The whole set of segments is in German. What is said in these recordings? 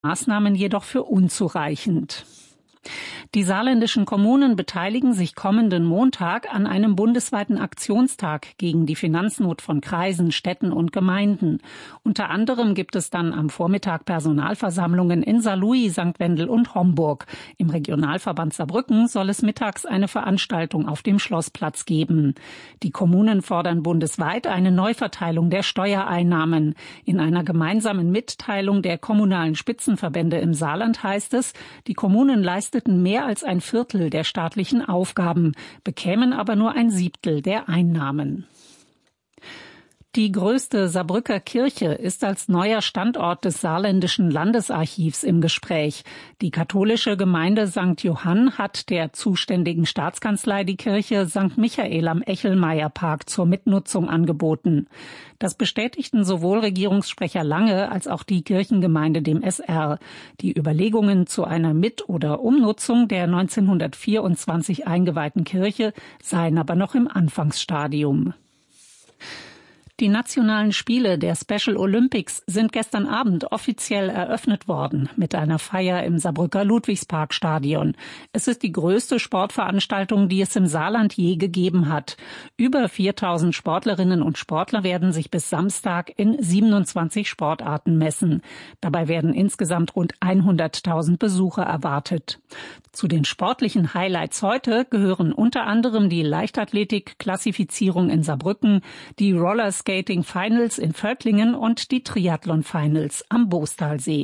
Maßnahmen jedoch für unzureichend. Die saarländischen Kommunen beteiligen sich kommenden Montag an einem bundesweiten Aktionstag gegen die Finanznot von Kreisen, Städten und Gemeinden. Unter anderem gibt es dann am Vormittag Personalversammlungen in Saarlouis, St. Wendel und Homburg. Im Regionalverband Saarbrücken soll es mittags eine Veranstaltung auf dem Schlossplatz geben. Die Kommunen fordern bundesweit eine Neuverteilung der Steuereinnahmen. In einer gemeinsamen Mitteilung der kommunalen Spitzenverbände im Saarland heißt es, die Kommunen leisteten mehr als ein Viertel der staatlichen Aufgaben, bekämen aber nur ein Siebtel der Einnahmen. Die größte Saarbrücker Kirche ist als neuer Standort des Saarländischen Landesarchivs im Gespräch. Die katholische Gemeinde St. Johann hat der zuständigen Staatskanzlei die Kirche St. Michael am Echelmeierpark zur Mitnutzung angeboten. Das bestätigten sowohl Regierungssprecher Lange als auch die Kirchengemeinde dem SR. Die Überlegungen zu einer Mit- oder Umnutzung der 1924 eingeweihten Kirche seien aber noch im Anfangsstadium. Die nationalen Spiele der Special Olympics sind gestern Abend offiziell eröffnet worden mit einer Feier im Saarbrücker Ludwigsparkstadion. Es ist die größte Sportveranstaltung, die es im Saarland je gegeben hat. Über 4.000 Sportlerinnen und Sportler werden sich bis Samstag in 27 Sportarten messen. Dabei werden insgesamt rund 100.000 Besucher erwartet. Zu den sportlichen Highlights heute gehören unter anderem die Leichtathletik-Klassifizierung in Saarbrücken, die Rollerskating Finals in Völklingen und die Triathlon Finals am Boostalsee.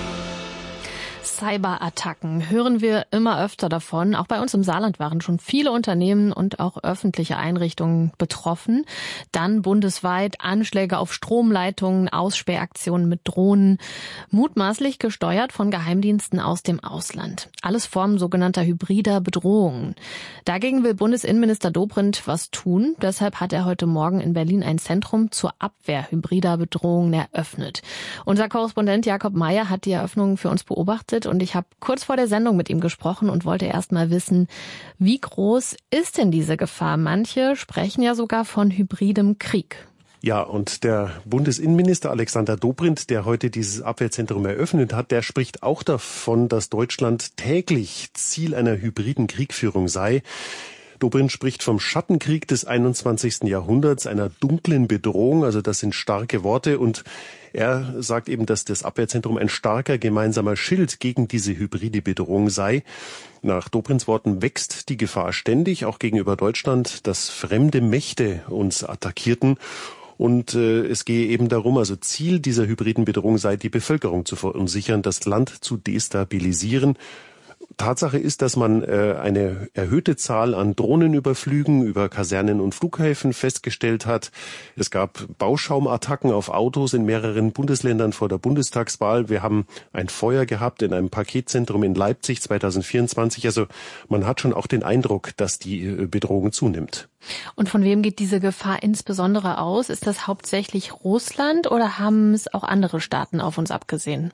Cyberattacken hören wir immer öfter davon. Auch bei uns im Saarland waren schon viele Unternehmen und auch öffentliche Einrichtungen betroffen. Dann bundesweit Anschläge auf Stromleitungen, Ausspähaktionen mit Drohnen, mutmaßlich gesteuert von Geheimdiensten aus dem Ausland. Alles Formen sogenannter hybrider Bedrohungen. Dagegen will Bundesinnenminister Dobrindt was tun. Deshalb hat er heute Morgen in Berlin ein Zentrum zur Abwehr hybrider Bedrohungen eröffnet. Unser Korrespondent Jakob Meyer hat die Eröffnung für uns beobachtet. Und ich habe kurz vor der Sendung mit ihm gesprochen und wollte erst mal wissen, wie groß ist denn diese Gefahr? Manche sprechen ja sogar von hybridem Krieg. Ja, und der Bundesinnenminister Alexander Dobrindt, der heute dieses Abwehrzentrum eröffnet hat, der spricht auch davon, dass Deutschland täglich Ziel einer hybriden Kriegführung sei. Dobrindt spricht vom Schattenkrieg des 21. Jahrhunderts, einer dunklen Bedrohung, also das sind starke Worte, und er sagt eben, dass das Abwehrzentrum ein starker gemeinsamer Schild gegen diese hybride Bedrohung sei. Nach Dobrindts Worten wächst die Gefahr ständig, auch gegenüber Deutschland, dass fremde Mächte uns attackierten. Und es gehe eben darum, also Ziel dieser hybriden Bedrohung sei, die Bevölkerung zu verunsichern, das Land zu destabilisieren. Tatsache ist, dass man eine erhöhte Zahl an Drohnenüberflügen über Kasernen und Flughäfen festgestellt hat. Es gab Bauschaumattacken auf Autos in mehreren Bundesländern vor der Bundestagswahl. Wir haben ein Feuer gehabt in einem Paketzentrum in Leipzig 2024. Also man hat schon auch den Eindruck, dass die Bedrohung zunimmt. Und von wem geht diese Gefahr insbesondere aus? Ist das hauptsächlich Russland oder haben es auch andere Staaten auf uns abgesehen?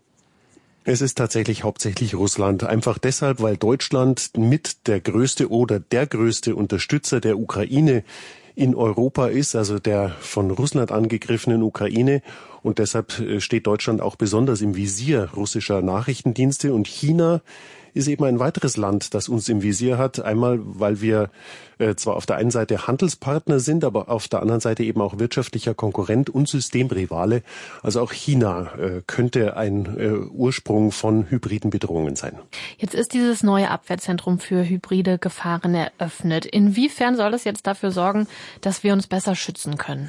Es ist tatsächlich hauptsächlich Russland. Einfach deshalb, weil Deutschland mit der größte Unterstützer der Ukraine in Europa ist, also der von Russland angegriffenen Ukraine. Und deshalb steht Deutschland auch besonders im Visier russischer Nachrichtendienste. Und China ist eben ein weiteres Land, das uns im Visier hat. Einmal, weil wir zwar auf der einen Seite Handelspartner sind, aber auf der anderen Seite eben auch wirtschaftlicher Konkurrent und Systemrivale. Also auch China könnte ein Ursprung von hybriden Bedrohungen sein. Jetzt ist dieses neue Abwehrzentrum für hybride Gefahren eröffnet. Inwiefern soll es jetzt dafür sorgen, dass wir uns besser schützen können?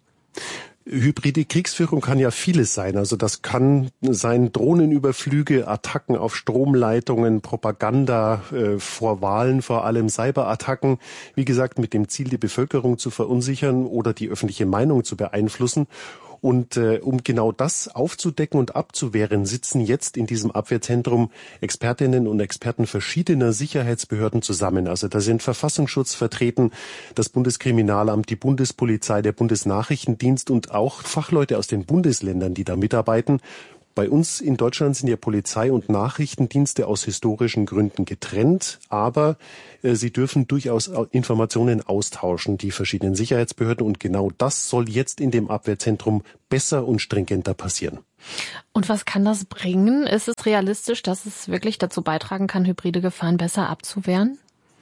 Hybride Kriegsführung kann ja vieles sein. Also das kann sein Drohnenüberflüge, Attacken auf Stromleitungen, Propaganda vor Wahlen, vor allem Cyberattacken. Wie gesagt, mit dem Ziel, die Bevölkerung zu verunsichern oder die öffentliche Meinung zu beeinflussen. Und um genau das aufzudecken und abzuwehren, sitzen jetzt in diesem Abwehrzentrum Expertinnen und Experten verschiedener Sicherheitsbehörden zusammen. Also da sind Verfassungsschutz vertreten, das Bundeskriminalamt, die Bundespolizei, der Bundesnachrichtendienst und auch Fachleute aus den Bundesländern, die da mitarbeiten. Bei uns in Deutschland sind ja Polizei und Nachrichtendienste aus historischen Gründen getrennt, aber sie dürfen durchaus Informationen austauschen, die verschiedenen Sicherheitsbehörden. Und genau das soll jetzt in dem Abwehrzentrum besser und stringenter passieren. Und was kann das bringen? Ist es realistisch, dass es wirklich dazu beitragen kann, hybride Gefahren besser abzuwehren?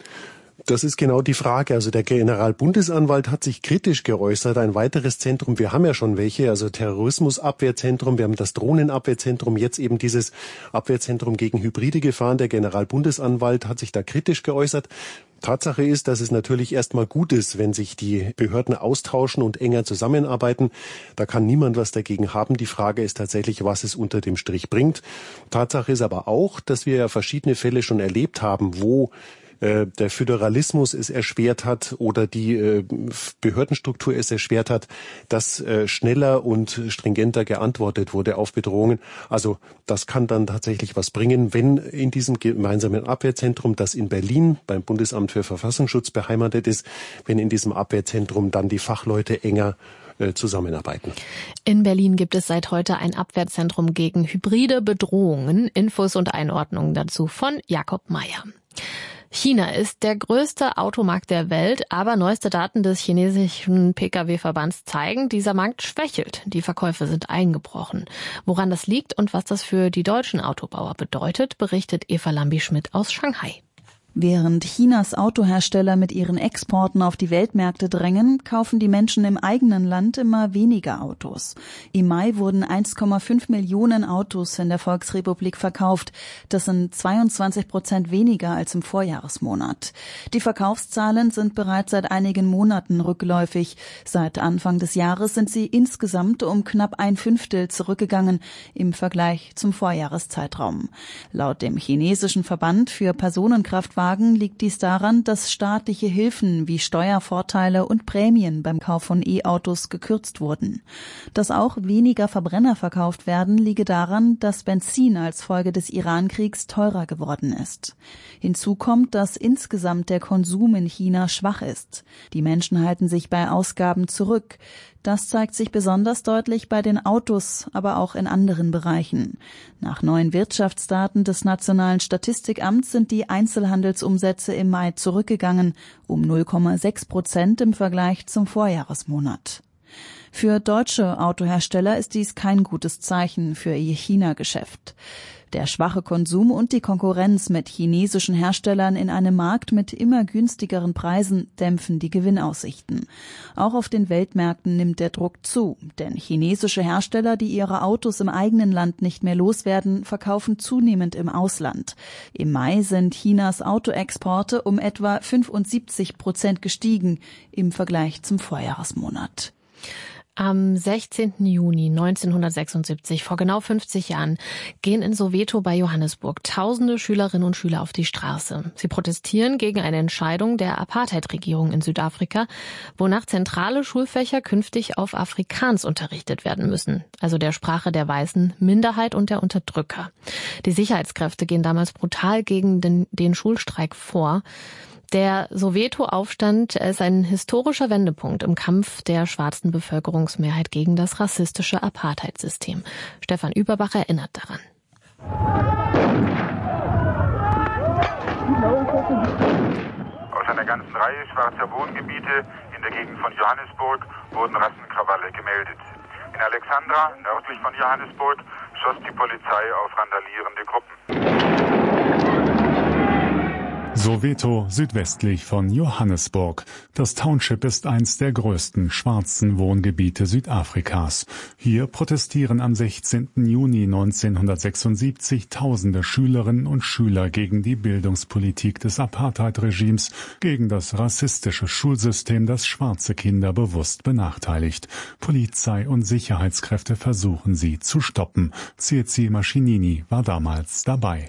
Das ist genau die Frage. Also der Generalbundesanwalt hat sich kritisch geäußert. Ein weiteres Zentrum, wir haben ja schon welche, also Terrorismusabwehrzentrum, wir haben das Drohnenabwehrzentrum, jetzt eben dieses Abwehrzentrum gegen hybride Gefahren. Der Generalbundesanwalt hat sich da kritisch geäußert. Tatsache ist, dass es natürlich erstmal gut ist, wenn sich die Behörden austauschen und enger zusammenarbeiten. Da kann niemand was dagegen haben. Die Frage ist tatsächlich, was es unter dem Strich bringt. Tatsache ist aber auch, dass wir ja verschiedene Fälle schon erlebt haben, wo der Föderalismus es erschwert hat oder die Behördenstruktur es erschwert hat, dass schneller und stringenter geantwortet wurde auf Bedrohungen. Also das kann dann tatsächlich was bringen, wenn in diesem gemeinsamen Abwehrzentrum, das in Berlin beim Bundesamt für Verfassungsschutz beheimatet ist, wenn in diesem Abwehrzentrum dann die Fachleute enger zusammenarbeiten. In Berlin gibt es seit heute ein Abwehrzentrum gegen hybride Bedrohungen. Infos und Einordnungen dazu von Jakob Meyer. China ist der größte Automarkt der Welt, aber neueste Daten des chinesischen Pkw-Verbands zeigen, dieser Markt schwächelt. Die Verkäufe sind eingebrochen. Woran das liegt und was das für die deutschen Autobauer bedeutet, berichtet Eva Lambi-Schmidt aus Shanghai. Während Chinas Autohersteller mit ihren Exporten auf die Weltmärkte drängen, kaufen die Menschen im eigenen Land immer weniger Autos. Im Mai wurden 1,5 Millionen Autos in der Volksrepublik verkauft. Das sind 22% weniger als im Vorjahresmonat. Die Verkaufszahlen sind bereits seit einigen Monaten rückläufig. Seit Anfang des Jahres sind sie insgesamt um knapp 1/5 zurückgegangen im Vergleich zum Vorjahreszeitraum. Laut dem chinesischen Verband für Personenkraftwagen liegt dies daran, dass staatliche Hilfen wie Steuervorteile und Prämien beim Kauf von E-Autos gekürzt wurden. Dass auch weniger Verbrenner verkauft werden, liege daran, dass Benzin als Folge des Iran-Kriegs teurer geworden ist. Hinzu kommt, dass insgesamt der Konsum in China schwach ist. Die Menschen halten sich bei Ausgaben zurück. Das zeigt sich besonders deutlich bei den Autos, aber auch in anderen Bereichen. Nach neuen Wirtschaftsdaten des Nationalen Statistikamts sind die Einzelhandelsumsätze im Mai zurückgegangen, um 0,6% im Vergleich zum Vorjahresmonat. Für deutsche Autohersteller ist dies kein gutes Zeichen für ihr China-Geschäft. Der schwache Konsum und die Konkurrenz mit chinesischen Herstellern in einem Markt mit immer günstigeren Preisen dämpfen die Gewinnaussichten. Auch auf den Weltmärkten nimmt der Druck zu, denn chinesische Hersteller, die ihre Autos im eigenen Land nicht mehr loswerden, verkaufen zunehmend im Ausland. Im Mai sind Chinas Autoexporte um etwa 75% gestiegen im Vergleich zum Vorjahresmonat. Am 16. Juni 1976, vor genau 50 Jahren, gehen in Soweto bei Johannesburg tausende Schülerinnen und Schüler auf die Straße. Sie protestieren gegen eine Entscheidung der Apartheid-Regierung in Südafrika, wonach zentrale Schulfächer künftig auf Afrikaans unterrichtet werden müssen, also der Sprache der weißen Minderheit und der Unterdrücker. Die Sicherheitskräfte gehen damals brutal gegen den Schulstreik vor. Der Soweto-Aufstand ist ein historischer Wendepunkt im Kampf der schwarzen Bevölkerungsmehrheit gegen das rassistische Apartheid-System. Stefan Überbach erinnert daran. Aus einer ganzen Reihe schwarzer Wohngebiete in der Gegend von Johannesburg wurden Rassenkrawalle gemeldet. In Alexandra, nördlich von Johannesburg, schoss die Polizei auf randalierende Gruppen. Soweto, südwestlich von Johannesburg. Das Township ist eins der größten schwarzen Wohngebiete Südafrikas. Hier protestieren am 16. Juni 1976 tausende Schülerinnen und Schüler gegen die Bildungspolitik des Apartheid-Regimes, gegen das rassistische Schulsystem, das schwarze Kinder bewusst benachteiligt. Polizei und Sicherheitskräfte versuchen sie zu stoppen. Tsitsi Mashinini war damals dabei.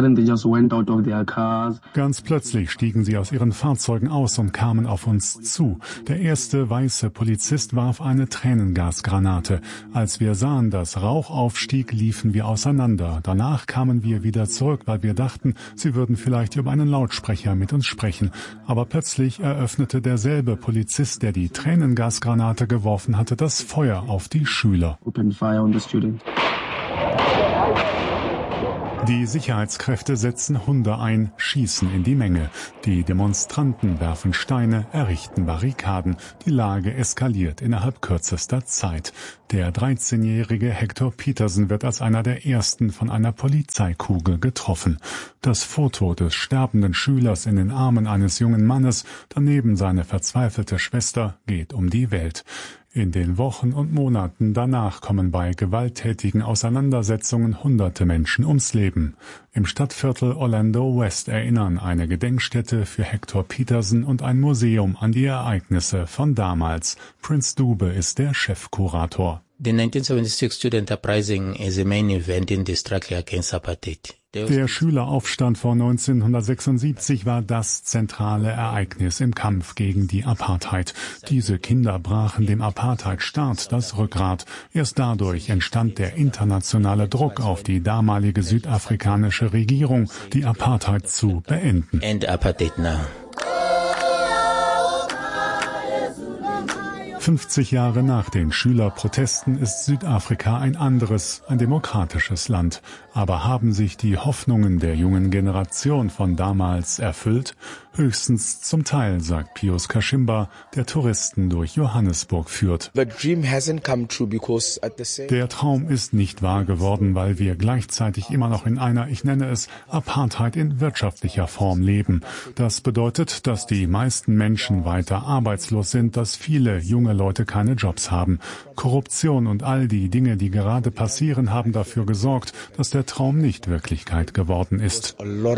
Ganz plötzlich stiegen sie aus ihren Fahrzeugen aus und kamen auf uns zu. Der erste weiße Polizist warf eine Tränengasgranate. Als wir sahen, dass Rauch aufstieg, liefen wir auseinander. Danach kamen wir wieder zurück, weil wir dachten, sie würden vielleicht über einen Lautsprecher mit uns sprechen. Aber plötzlich eröffnete derselbe Polizist, der die Tränengasgranate geworfen hatte, das Feuer auf die Schüler. Die Sicherheitskräfte setzen Hunde ein, schießen in die Menge. Die Demonstranten werfen Steine, errichten Barrikaden. Die Lage eskaliert innerhalb kürzester Zeit. Der 13-jährige Hector Peterson wird als einer der ersten von einer Polizeikugel getroffen. Das Foto des sterbenden Schülers in den Armen eines jungen Mannes, daneben seine verzweifelte Schwester, geht um die Welt. In den Wochen und Monaten danach kommen bei gewalttätigen Auseinandersetzungen hunderte Menschen ums Leben. Im Stadtviertel Orlando West erinnern eine Gedenkstätte für Hector Peterson und ein Museum an die Ereignisse von damals. Prince Dube ist der Chefkurator. The 1976 Student Uprising is a main event in the struggle against apartheid. Der Schüleraufstand von 1976 war das zentrale Ereignis im Kampf gegen die Apartheid. Diese Kinder brachen dem Apartheidstaat das Rückgrat. Erst dadurch entstand der internationale Druck auf die damalige südafrikanische Regierung, die Apartheid zu beenden. End apartheid now. 50 Jahre nach den Schülerprotesten ist Südafrika ein anderes, ein demokratisches Land. Aber haben sich die Hoffnungen der jungen Generation von damals erfüllt? Höchstens zum Teil, sagt Pius Kashimba, der Touristen durch Johannesburg führt. Der Traum ist nicht wahr geworden, weil wir gleichzeitig immer noch in einer, ich nenne es, Apartheid in wirtschaftlicher Form leben. Das bedeutet, dass die meisten Menschen weiter arbeitslos sind, dass viele junge Leute keine Jobs haben. Korruption und all die Dinge, die gerade passieren, haben dafür gesorgt, dass der Traum nicht Wirklichkeit geworden ist.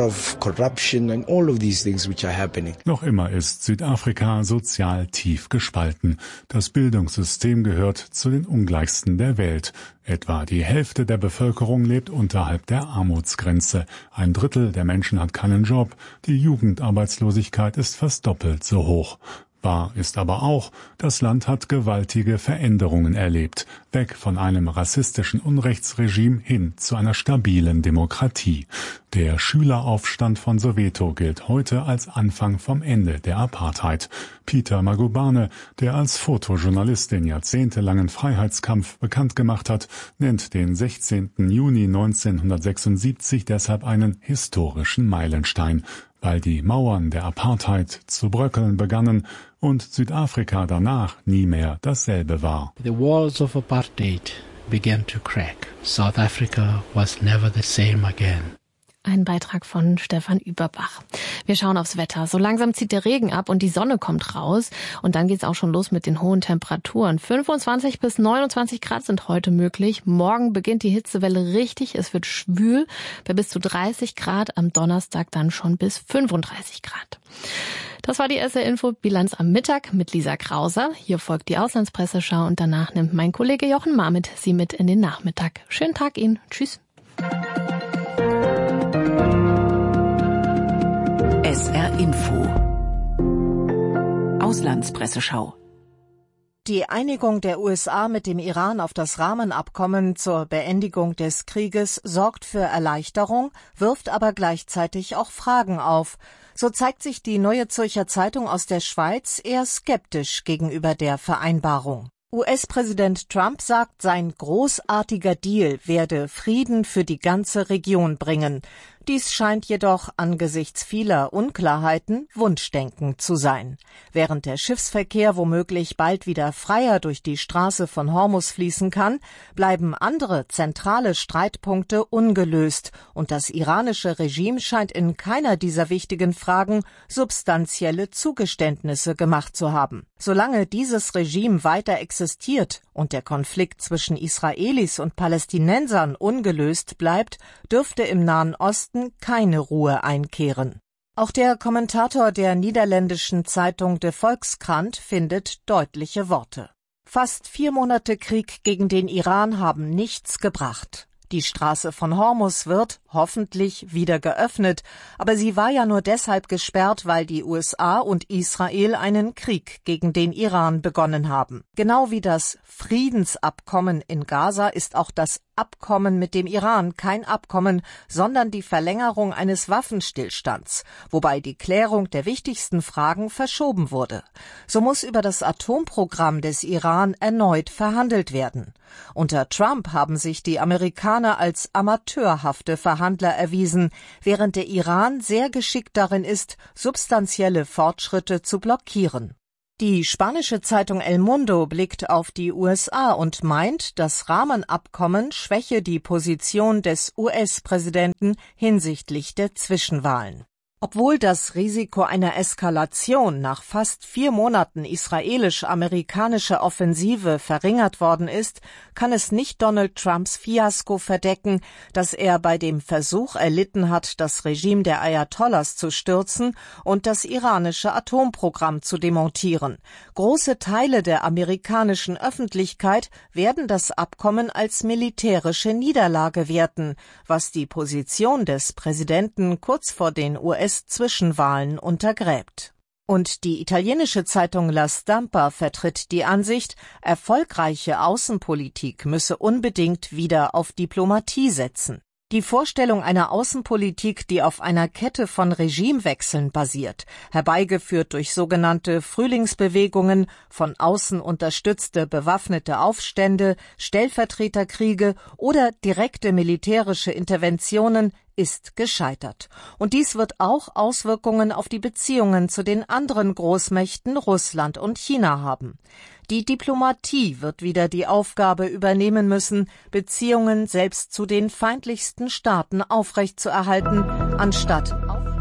Noch immer ist Südafrika sozial tief gespalten. Das Bildungssystem gehört zu den ungleichsten der Welt. Etwa die Hälfte der Bevölkerung lebt unterhalb der Armutsgrenze. 1/3 der Menschen hat keinen Job. Die Jugendarbeitslosigkeit ist fast doppelt so hoch. Wahr ist aber auch, das Land hat gewaltige Veränderungen erlebt, weg von einem rassistischen Unrechtsregime hin zu einer stabilen Demokratie. Der Schüleraufstand von Soweto gilt heute als Anfang vom Ende der Apartheid. Peter Magubane, der als Fotojournalist den jahrzehntelangen Freiheitskampf bekannt gemacht hat, nennt den 16. Juni 1976 deshalb einen historischen Meilenstein, weil die Mauern der Apartheid zu bröckeln begannen und Südafrika danach nie mehr dasselbe war. The walls of apartheid began to crack. South Africa was never the same again. Ein Beitrag von Stefan Überbach. Wir schauen aufs Wetter. So langsam zieht der Regen ab und die Sonne kommt raus. Und dann geht's auch schon los mit den hohen Temperaturen. 25 bis 29 Grad sind heute möglich. Morgen beginnt die Hitzewelle richtig. Es wird schwül bei bis zu 30 Grad. Am Donnerstag dann schon bis 35 Grad. Das war die SR-Info-Bilanz am Mittag mit Lisa Krauser. Hier folgt die Auslandspresseschau und danach nimmt mein Kollege Jochen Marmit Sie mit in den Nachmittag. Schönen Tag Ihnen. Tschüss. SR Info Auslandspresseschau. Die Einigung der USA mit dem Iran auf das Rahmenabkommen zur Beendigung des Krieges sorgt für Erleichterung, wirft aber gleichzeitig auch Fragen auf. So zeigt sich die Neue Zürcher Zeitung aus der Schweiz eher skeptisch gegenüber der Vereinbarung. US-Präsident Trump sagt, sein großartiger Deal werde Frieden für die ganze Region bringen. Dies scheint jedoch angesichts vieler Unklarheiten Wunschdenken zu sein. Während der Schiffsverkehr womöglich bald wieder freier durch die Straße von Hormuz fließen kann, bleiben andere zentrale Streitpunkte ungelöst und das iranische Regime scheint in keiner dieser wichtigen Fragen substanzielle Zugeständnisse gemacht zu haben. Solange dieses Regime weiter existiert und der Konflikt zwischen Israelis und Palästinensern ungelöst bleibt, dürfte im Nahen Osten keine Ruhe einkehren. Auch der Kommentator der niederländischen Zeitung De Volkskrant findet deutliche Worte. Fast 4 Monate Krieg gegen den Iran haben nichts gebracht. Die Straße von Hormuz wird hoffentlich wieder geöffnet, aber sie war ja nur deshalb gesperrt, weil die USA und Israel einen Krieg gegen den Iran begonnen haben. Genau wie das Friedensabkommen in Gaza ist auch das Abkommen mit dem Iran kein Abkommen, sondern die Verlängerung eines Waffenstillstands, wobei die Klärung der wichtigsten Fragen verschoben wurde. So muss über das Atomprogramm des Iran erneut verhandelt werden. Unter Trump haben sich die Amerikaner als amateurhafte Verhandler erwiesen, während der Iran sehr geschickt darin ist, substanzielle Fortschritte zu blockieren. Die spanische Zeitung El Mundo blickt auf die USA und meint, das Rahmenabkommen schwäche die Position des US-Präsidenten hinsichtlich der Zwischenwahlen. Obwohl das Risiko einer Eskalation nach fast 4 Monaten israelisch-amerikanischer Offensive verringert worden ist, kann es nicht Donald Trumps Fiasko verdecken, das er bei dem Versuch erlitten hat, das Regime der Ayatollahs zu stürzen und das iranische Atomprogramm zu demontieren. Große Teile der amerikanischen Öffentlichkeit werden das Abkommen als militärische Niederlage werten, was die Position des Präsidenten kurz vor den US-Zwischenwahlen untergräbt. Und die italienische Zeitung La Stampa vertritt die Ansicht, erfolgreiche Außenpolitik müsse unbedingt wieder auf Diplomatie setzen. Die Vorstellung einer Außenpolitik, die auf einer Kette von Regimewechseln basiert, herbeigeführt durch sogenannte Frühlingsbewegungen, von außen unterstützte bewaffnete Aufstände, Stellvertreterkriege oder direkte militärische Interventionen, ist gescheitert. Und dies wird auch Auswirkungen auf die Beziehungen zu den anderen Großmächten Russland und China haben. Die Diplomatie wird wieder die Aufgabe übernehmen müssen, Beziehungen selbst zu den feindlichsten Staaten aufrechtzuerhalten, anstatt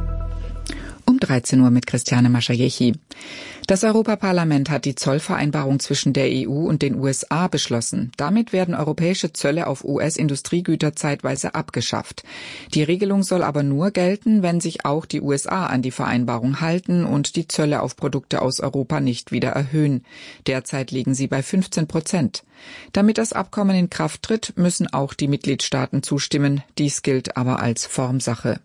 um 13 Uhr mit Christiane Maschajechi. Das Europaparlament hat die Zollvereinbarung zwischen der EU und den USA beschlossen. Damit werden europäische Zölle auf US-Industriegüter zeitweise abgeschafft. Die Regelung soll aber nur gelten, wenn sich auch die USA an die Vereinbarung halten und die Zölle auf Produkte aus Europa nicht wieder erhöhen. Derzeit liegen sie bei 15%. Damit das Abkommen in Kraft tritt, müssen auch die Mitgliedstaaten zustimmen. Dies gilt aber als Formsache.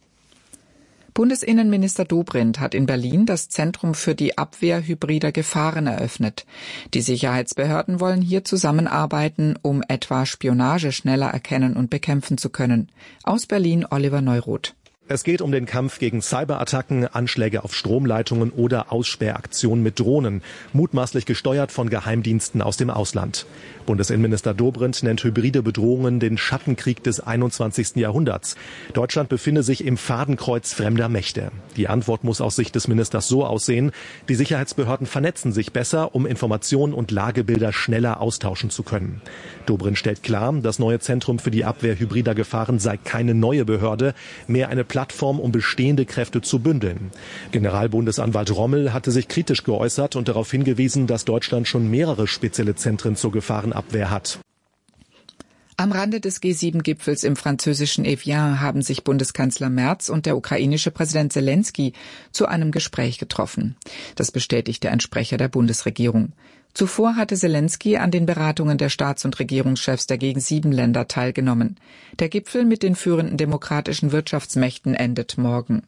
Bundesinnenminister Dobrindt hat in Berlin das Zentrum für die Abwehr hybrider Gefahren eröffnet. Die Sicherheitsbehörden wollen hier zusammenarbeiten, um etwa Spionage schneller erkennen und bekämpfen zu können. Aus Berlin Oliver Neuroth. Es geht um den Kampf gegen Cyberattacken, Anschläge auf Stromleitungen oder Aussperraktionen mit Drohnen, mutmaßlich gesteuert von Geheimdiensten aus dem Ausland. Bundesinnenminister Dobrindt nennt hybride Bedrohungen den Schattenkrieg des 21. Jahrhunderts. Deutschland befinde sich im Fadenkreuz fremder Mächte. Die Antwort muss aus Sicht des Ministers so aussehen: Die Sicherheitsbehörden vernetzen sich besser, um Informationen und Lagebilder schneller austauschen zu können. Dobrindt stellt klar, das neue Zentrum für die Abwehr hybrider Gefahren sei keine neue Behörde, mehr eine Plattform, um bestehende Kräfte zu bündeln. Generalbundesanwalt Rommel hatte sich kritisch geäußert und darauf hingewiesen, dass Deutschland schon mehrere spezielle Zentren zur Gefahrenabwehr hat. Am Rande des G7-Gipfels im französischen Evian haben sich Bundeskanzler Merz und der ukrainische Präsident Zelensky zu einem Gespräch getroffen. Das bestätigte ein Sprecher der Bundesregierung. Zuvor hatte Zelensky an den Beratungen der Staats- und Regierungschefs der G7-Länder teilgenommen. Der Gipfel mit den führenden demokratischen Wirtschaftsmächten endet morgen.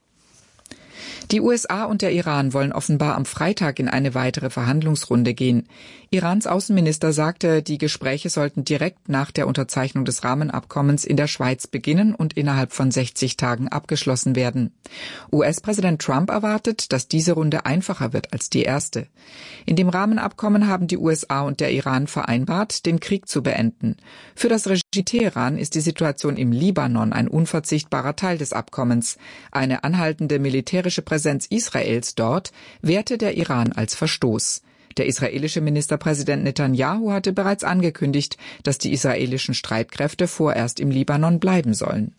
Die USA und der Iran wollen offenbar am Freitag in eine weitere Verhandlungsrunde gehen. Irans Außenminister sagte, die Gespräche sollten direkt nach der Unterzeichnung des Rahmenabkommens in der Schweiz beginnen und innerhalb von 60 Tagen abgeschlossen werden. US-Präsident Trump erwartet, dass diese Runde einfacher wird als die erste. In dem Rahmenabkommen haben die USA und der Iran vereinbart, den Krieg zu beenden. Für das Regime Teheran ist die Situation im Libanon ein unverzichtbarer Teil des Abkommens. Eine anhaltende militärische Präsenz Israels dort wehrte der Iran als Verstoß. Der israelische Ministerpräsident Netanyahu hatte bereits angekündigt, dass die israelischen Streitkräfte vorerst im Libanon bleiben sollen.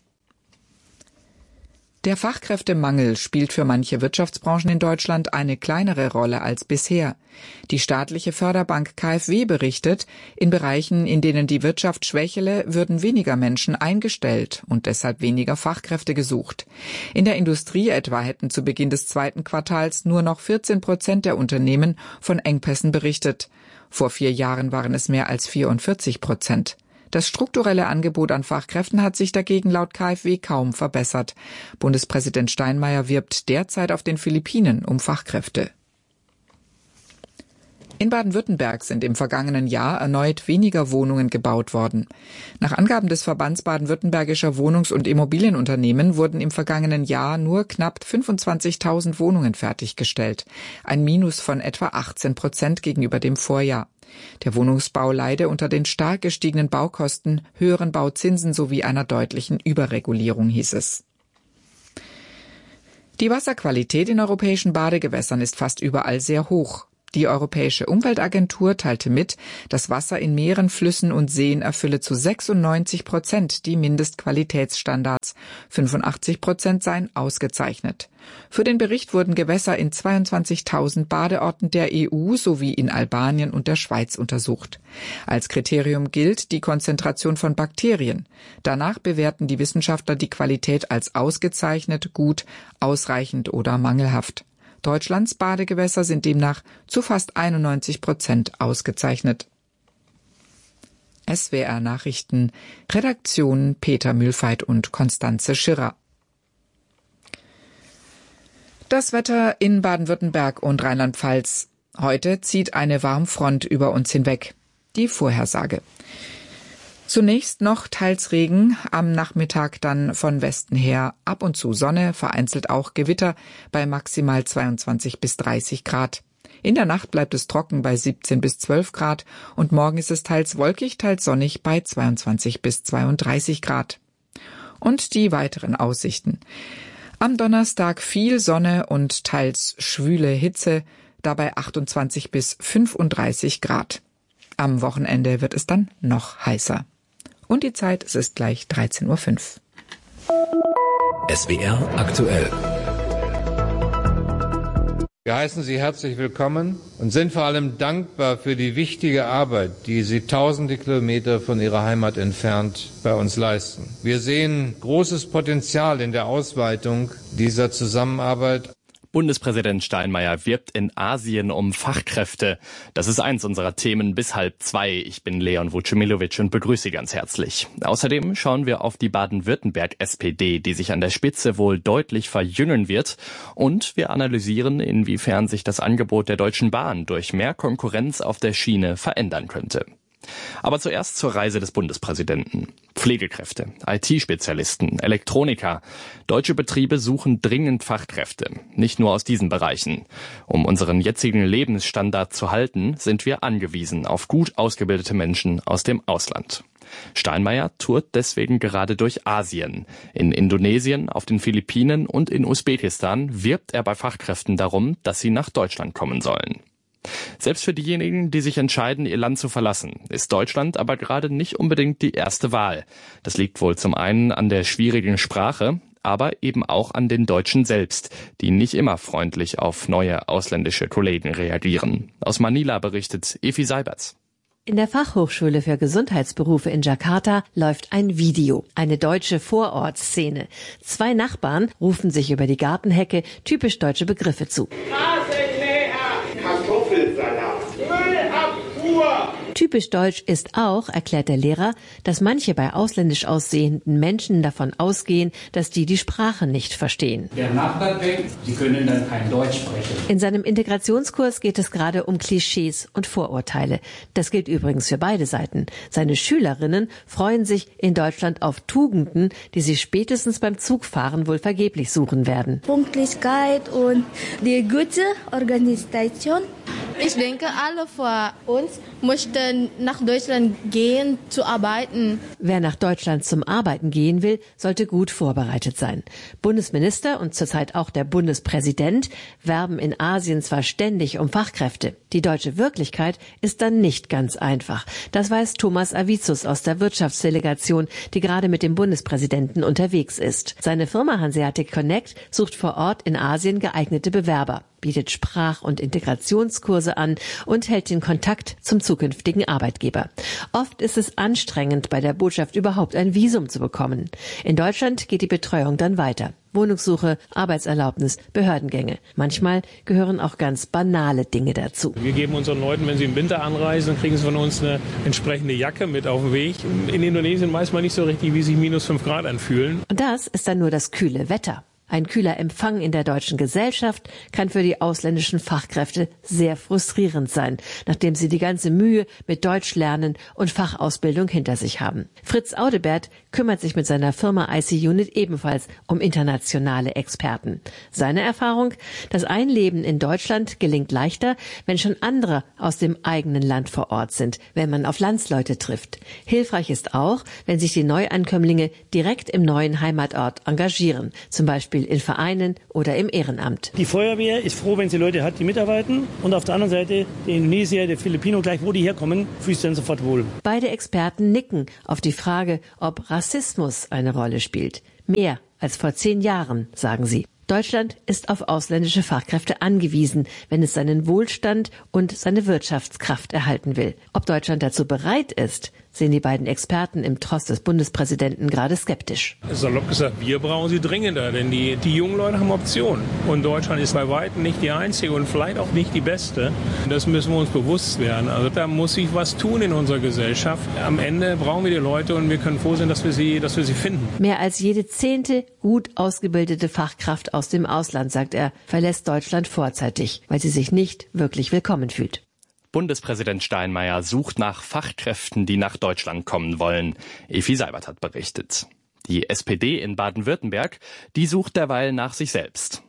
Der Fachkräftemangel spielt für manche Wirtschaftsbranchen in Deutschland eine kleinere Rolle als bisher. Die staatliche Förderbank KfW berichtet, in Bereichen, in denen die Wirtschaft schwächele, würden weniger Menschen eingestellt und deshalb weniger Fachkräfte gesucht. In der Industrie etwa hätten zu Beginn des zweiten Quartals nur noch 14% der Unternehmen von Engpässen berichtet. Vor 4 Jahren waren es mehr als 44%. Das strukturelle Angebot an Fachkräften hat sich dagegen laut KfW kaum verbessert. Bundespräsident Steinmeier wirbt derzeit auf den Philippinen um Fachkräfte. In Baden-Württemberg sind im vergangenen Jahr erneut weniger Wohnungen gebaut worden. Nach Angaben des Verbands baden-württembergischer Wohnungs- und Immobilienunternehmen wurden im vergangenen Jahr nur knapp 25.000 Wohnungen fertiggestellt. Ein Minus von etwa 18% gegenüber dem Vorjahr. Der Wohnungsbau leide unter den stark gestiegenen Baukosten, höheren Bauzinsen sowie einer deutlichen Überregulierung, hieß es. Die Wasserqualität in europäischen Badegewässern ist fast überall sehr hoch. Die Europäische Umweltagentur teilte mit, das Wasser in Meeren, Flüssen und Seen erfülle zu 96% die Mindestqualitätsstandards. 85% seien ausgezeichnet. Für den Bericht wurden Gewässer in 22.000 Badeorten der EU sowie in Albanien und der Schweiz untersucht. Als Kriterium gilt die Konzentration von Bakterien. Danach bewerten die Wissenschaftler die Qualität als ausgezeichnet, gut, ausreichend oder mangelhaft. Deutschlands Badegewässer sind demnach zu fast 91% ausgezeichnet. SWR Nachrichten, Redaktion Peter Mühlfeit und Konstanze Schirrer. Das Wetter in Baden-Württemberg und Rheinland-Pfalz. Heute zieht eine Warmfront über uns hinweg. Die Vorhersage. Zunächst noch teils Regen, am Nachmittag dann von Westen her ab und zu Sonne, vereinzelt auch Gewitter bei maximal 22 bis 30 Grad. In der Nacht bleibt es trocken bei 17 bis 12 Grad und morgen ist es teils wolkig, teils sonnig bei 22 bis 32 Grad. Und die weiteren Aussichten. Am Donnerstag viel Sonne und teils schwüle Hitze, dabei 28 bis 35 Grad. Am Wochenende wird es dann noch heißer. Und die Zeit, es ist gleich 13:05 Uhr. SWR aktuell. Wir heißen Sie herzlich willkommen und sind vor allem dankbar für die wichtige Arbeit, die Sie tausende Kilometer von Ihrer Heimat entfernt bei uns leisten. Wir sehen großes Potenzial in der Ausweitung dieser Zusammenarbeit. Bundespräsident Steinmeier wirbt in Asien um Fachkräfte. Das ist eins unserer Themen bis 1:30. Ich bin Leon Vucemilovic und begrüße Sie ganz herzlich. Außerdem schauen wir auf die Baden-Württemberg-SPD, die sich an der Spitze wohl deutlich verjüngen wird. Und wir analysieren, inwiefern sich das Angebot der Deutschen Bahn durch mehr Konkurrenz auf der Schiene verändern könnte. Aber zuerst zur Reise des Bundespräsidenten. Pflegekräfte, IT-Spezialisten, Elektroniker. Deutsche Betriebe suchen dringend Fachkräfte, nicht nur aus diesen Bereichen. Um unseren jetzigen Lebensstandard zu halten, sind wir angewiesen auf gut ausgebildete Menschen aus dem Ausland. Steinmeier tourt deswegen gerade durch Asien. In Indonesien, auf den Philippinen und in Usbekistan wirbt er bei Fachkräften darum, dass sie nach Deutschland kommen sollen. Selbst für diejenigen, die sich entscheiden, ihr Land zu verlassen, ist Deutschland aber gerade nicht unbedingt die erste Wahl. Das liegt wohl zum einen an der schwierigen Sprache, aber eben auch an den Deutschen selbst, die nicht immer freundlich auf neue ausländische Kollegen reagieren. Aus Manila berichtet Evi Seiberts. In der Fachhochschule für Gesundheitsberufe in Jakarta läuft ein Video, eine deutsche Vorortszene. 2 Nachbarn rufen sich über die Gartenhecke typisch deutsche Begriffe zu. Typisch deutsch ist auch, erklärt der Lehrer, dass manche bei ausländisch aussehenden Menschen davon ausgehen, dass die Sprache nicht verstehen. Der Nachbar denkt, sie können dann kein Deutsch sprechen. In seinem Integrationskurs geht es gerade um Klischees und Vorurteile. Das gilt übrigens für beide Seiten. Seine Schülerinnen freuen sich in Deutschland auf Tugenden, die sie spätestens beim Zugfahren wohl vergeblich suchen werden. Pünktlichkeit und die gute Organisation. Ich denke, alle von uns möchten nach Deutschland gehen, zu arbeiten. Wer nach Deutschland zum Arbeiten gehen will, sollte gut vorbereitet sein. Bundesminister und zurzeit auch der Bundespräsident werben in Asien zwar ständig um Fachkräfte. Die deutsche Wirklichkeit ist dann nicht ganz einfach. Das weiß Thomas Avicius aus der Wirtschaftsdelegation, die gerade mit dem Bundespräsidenten unterwegs ist. Seine Firma Hanseatic Connect sucht vor Ort in Asien geeignete Bewerber, bietet Sprach- und Integrationskurse an und hält den Kontakt zum zukünftigen Arbeitgeber. Oft ist es anstrengend, bei der Botschaft überhaupt ein Visum zu bekommen. In Deutschland geht die Betreuung dann weiter. Wohnungssuche, Arbeitserlaubnis, Behördengänge. Manchmal gehören auch ganz banale Dinge dazu. Wir geben unseren Leuten, wenn sie im Winter anreisen, kriegen sie von uns eine entsprechende Jacke mit auf den Weg. In Indonesien weiß man nicht so richtig, wie sich -5 Grad anfühlen. Und das ist dann nur das kühle Wetter. Ein kühler Empfang in der deutschen Gesellschaft kann für die ausländischen Fachkräfte sehr frustrierend sein, nachdem sie die ganze Mühe mit Deutschlernen und Fachausbildung hinter sich haben. Fritz Audebert kümmert sich mit seiner Firma IC-Unit ebenfalls um internationale Experten. Seine Erfahrung: Das Einleben in Deutschland gelingt leichter, wenn schon andere aus dem eigenen Land vor Ort sind, wenn man auf Landsleute trifft. Hilfreich ist auch, wenn sich die Neuankömmlinge direkt im neuen Heimatort engagieren, zum Beispiel in Vereinen oder im Ehrenamt. Die Feuerwehr ist froh, wenn sie Leute hat, die mitarbeiten. Und auf der anderen Seite der Indonesier, der Filipino, gleich wo die herkommen, fühlt sich dann sofort wohl. Beide Experten nicken auf die Frage, ob Rassismus eine Rolle spielt. Mehr als vor 10 Jahren, sagen sie. Deutschland ist auf ausländische Fachkräfte angewiesen, wenn es seinen Wohlstand und seine Wirtschaftskraft erhalten will. Ob Deutschland dazu bereit ist, sehen die beiden Experten im Tross des Bundespräsidenten gerade skeptisch. Salopp gesagt, wir brauchen sie dringender, denn die jungen Leute haben Optionen. Und Deutschland ist bei weitem nicht die einzige und vielleicht auch nicht die beste. Das müssen wir uns bewusst werden. Also da muss sich was tun in unserer Gesellschaft. Am Ende brauchen wir die Leute und wir können froh sein, dass wir sie finden. Mehr als jede 10. gut ausgebildete Fachkraft aus dem Ausland, sagt er, verlässt Deutschland vorzeitig, weil sie sich nicht wirklich willkommen fühlt. Bundespräsident Steinmeier sucht nach Fachkräften, die nach Deutschland kommen wollen. Evi Seibert hat berichtet. Die SPD in Baden-Württemberg, die sucht derweil nach sich selbst.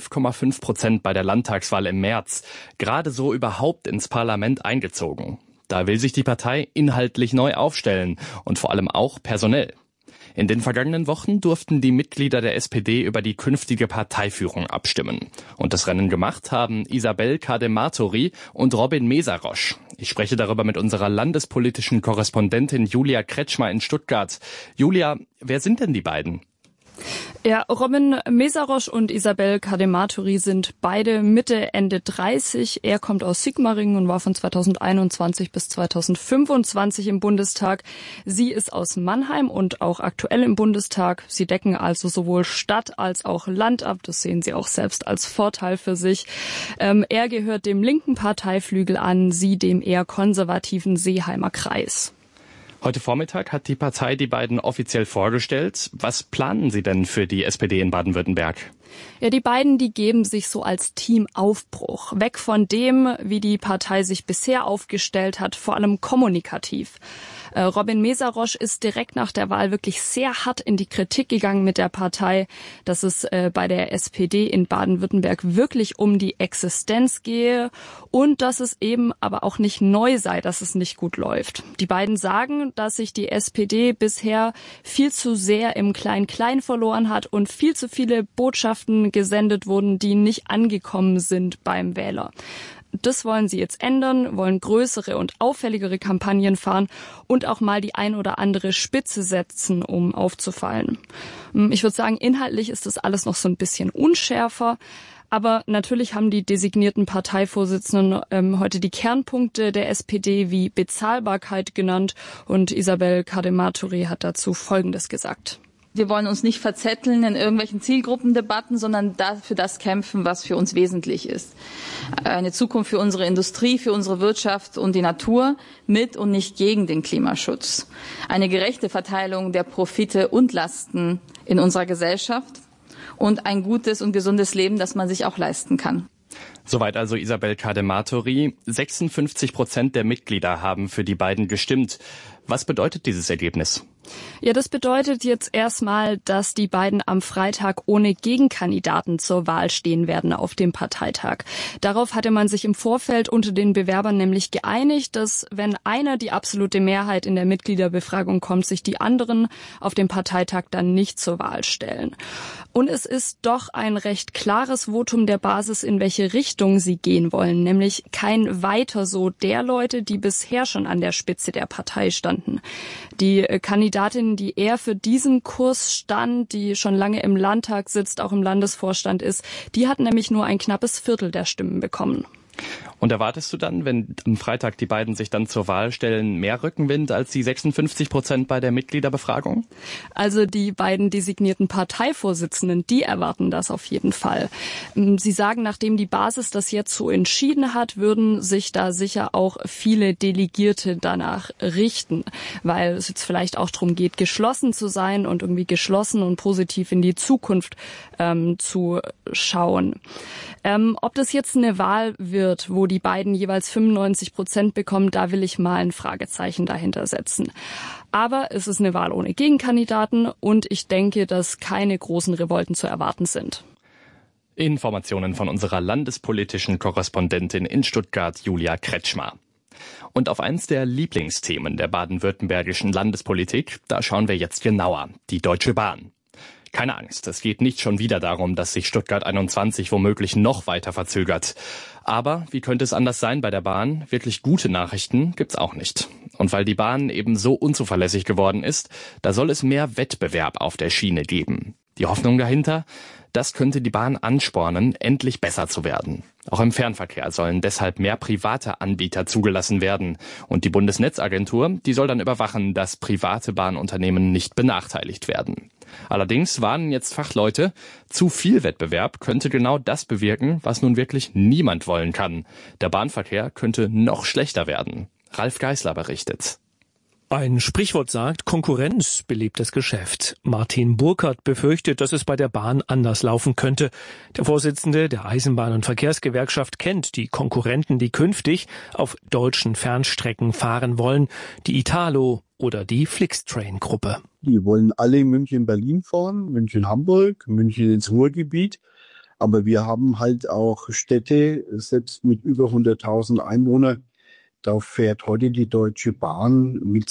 5,5% bei der Landtagswahl im März. Gerade so überhaupt ins Parlament eingezogen. Da will sich die Partei inhaltlich neu aufstellen und vor allem auch personell. In den vergangenen Wochen durften die Mitglieder der SPD über die künftige Parteiführung abstimmen. Und das Rennen gemacht haben Isabel Kadematori und Robin Mesarosch. Ich spreche darüber mit unserer landespolitischen Korrespondentin Julia Kretschmer in Stuttgart. Julia, wer sind denn die beiden? Ja, Robin Mesarosch und Isabel Kadematori sind beide Mitte, Ende 30. Er kommt aus Sigmaringen und war von 2021 bis 2025 im Bundestag. Sie ist aus Mannheim und auch aktuell im Bundestag. Sie decken also sowohl Stadt als auch Land ab. Das sehen sie auch selbst als Vorteil für sich. Er gehört dem linken Parteiflügel an, sie dem eher konservativen Seeheimer Kreis. Heute Vormittag hat die Partei die beiden offiziell vorgestellt. Was planen Sie denn für die SPD in Baden-Württemberg? Ja, die beiden, die geben sich so als Team Aufbruch. Weg von dem, wie die Partei sich bisher aufgestellt hat, vor allem kommunikativ. Robin Mesarosch ist direkt nach der Wahl wirklich sehr hart in die Kritik gegangen mit der Partei, dass es bei der SPD in Baden-Württemberg wirklich um die Existenz gehe und dass es eben aber auch nicht neu sei, dass es nicht gut läuft. Die beiden sagen, dass sich die SPD bisher viel zu sehr im Klein-Klein verloren hat und viel zu viele Botschaften gesendet wurden, die nicht angekommen sind beim Wähler. Das wollen sie jetzt ändern, wollen größere und auffälligere Kampagnen fahren und auch mal die ein oder andere Spitze setzen, um aufzufallen. Ich würde sagen, inhaltlich ist das alles noch so ein bisschen unschärfer. Aber natürlich haben die designierten Parteivorsitzenden heute die Kernpunkte der SPD wie Bezahlbarkeit genannt und Isabel Kadematori hat dazu Folgendes gesagt. Wir wollen uns nicht verzetteln in irgendwelchen Zielgruppendebatten, sondern für das kämpfen, was für uns wesentlich ist. Eine Zukunft für unsere Industrie, für unsere Wirtschaft und die Natur mit und nicht gegen den Klimaschutz. Eine gerechte Verteilung der Profite und Lasten in unserer Gesellschaft und ein gutes und gesundes Leben, das man sich auch leisten kann. Soweit also Isabel Kadematori. 56% der Mitglieder haben für die beiden gestimmt. Was bedeutet dieses Ergebnis? Ja, das bedeutet jetzt erstmal, dass die beiden am Freitag ohne Gegenkandidaten zur Wahl stehen werden auf dem Parteitag. Darauf hatte man sich im Vorfeld unter den Bewerbern nämlich geeinigt, dass wenn einer die absolute Mehrheit in der Mitgliederbefragung kommt, sich die anderen auf dem Parteitag dann nicht zur Wahl stellen. Und es ist doch ein recht klares Votum der Basis, in welche Richtung sie gehen wollen, nämlich kein Weiter so der Leute, die bisher schon an der Spitze der Partei standen. Die Kandidatin, die eher für diesen Kurs stand, die schon lange im Landtag sitzt, auch im Landesvorstand ist, die hat nämlich nur ein knappes Viertel der Stimmen bekommen. Und erwartest du dann, wenn am Freitag die beiden sich dann zur Wahl stellen, mehr Rückenwind als die 56% bei der Mitgliederbefragung? Also die beiden designierten Parteivorsitzenden, die erwarten das auf jeden Fall. Sie sagen, nachdem die Basis das jetzt so entschieden hat, würden sich da sicher auch viele Delegierte danach richten, weil es jetzt vielleicht auch darum geht, geschlossen zu sein und irgendwie geschlossen und positiv in die Zukunft zu schauen. Ob das jetzt eine Wahl wird, wo die beiden jeweils 95% bekommen, da will ich mal ein Fragezeichen dahinter setzen. Aber es ist eine Wahl ohne Gegenkandidaten und ich denke, dass keine großen Revolten zu erwarten sind. Informationen von unserer landespolitischen Korrespondentin in Stuttgart, Julia Kretschmer. Und auf eins der Lieblingsthemen der baden-württembergischen Landespolitik, da schauen wir jetzt genauer: die Deutsche Bahn. Keine Angst, es geht nicht schon wieder darum, dass sich Stuttgart 21 womöglich noch weiter verzögert. Aber wie könnte es anders sein bei der Bahn? Wirklich gute Nachrichten gibt's auch nicht. Und weil die Bahn eben so unzuverlässig geworden ist, da soll es mehr Wettbewerb auf der Schiene geben. Die Hoffnung dahinter? Das könnte die Bahn anspornen, endlich besser zu werden. Auch im Fernverkehr sollen deshalb mehr private Anbieter zugelassen werden. Und die Bundesnetzagentur, die soll dann überwachen, dass private Bahnunternehmen nicht benachteiligt werden. Allerdings warnen jetzt Fachleute, zu viel Wettbewerb könnte genau das bewirken, was nun wirklich niemand wollen kann. Der Bahnverkehr könnte noch schlechter werden. Ralf Geisler berichtet. Ein Sprichwort sagt, Konkurrenz belebt das Geschäft. Martin Burkhardt befürchtet, dass es bei der Bahn anders laufen könnte. Der Vorsitzende der Eisenbahn- und Verkehrsgewerkschaft kennt die Konkurrenten, die künftig auf deutschen Fernstrecken fahren wollen, die Italo oder die Flixtrain-Gruppe. Die wollen alle München-Berlin fahren, München-Hamburg, München ins Ruhrgebiet. Aber wir haben halt auch Städte, selbst mit über 100.000 Einwohnern. Da fährt heute die Deutsche Bahn mit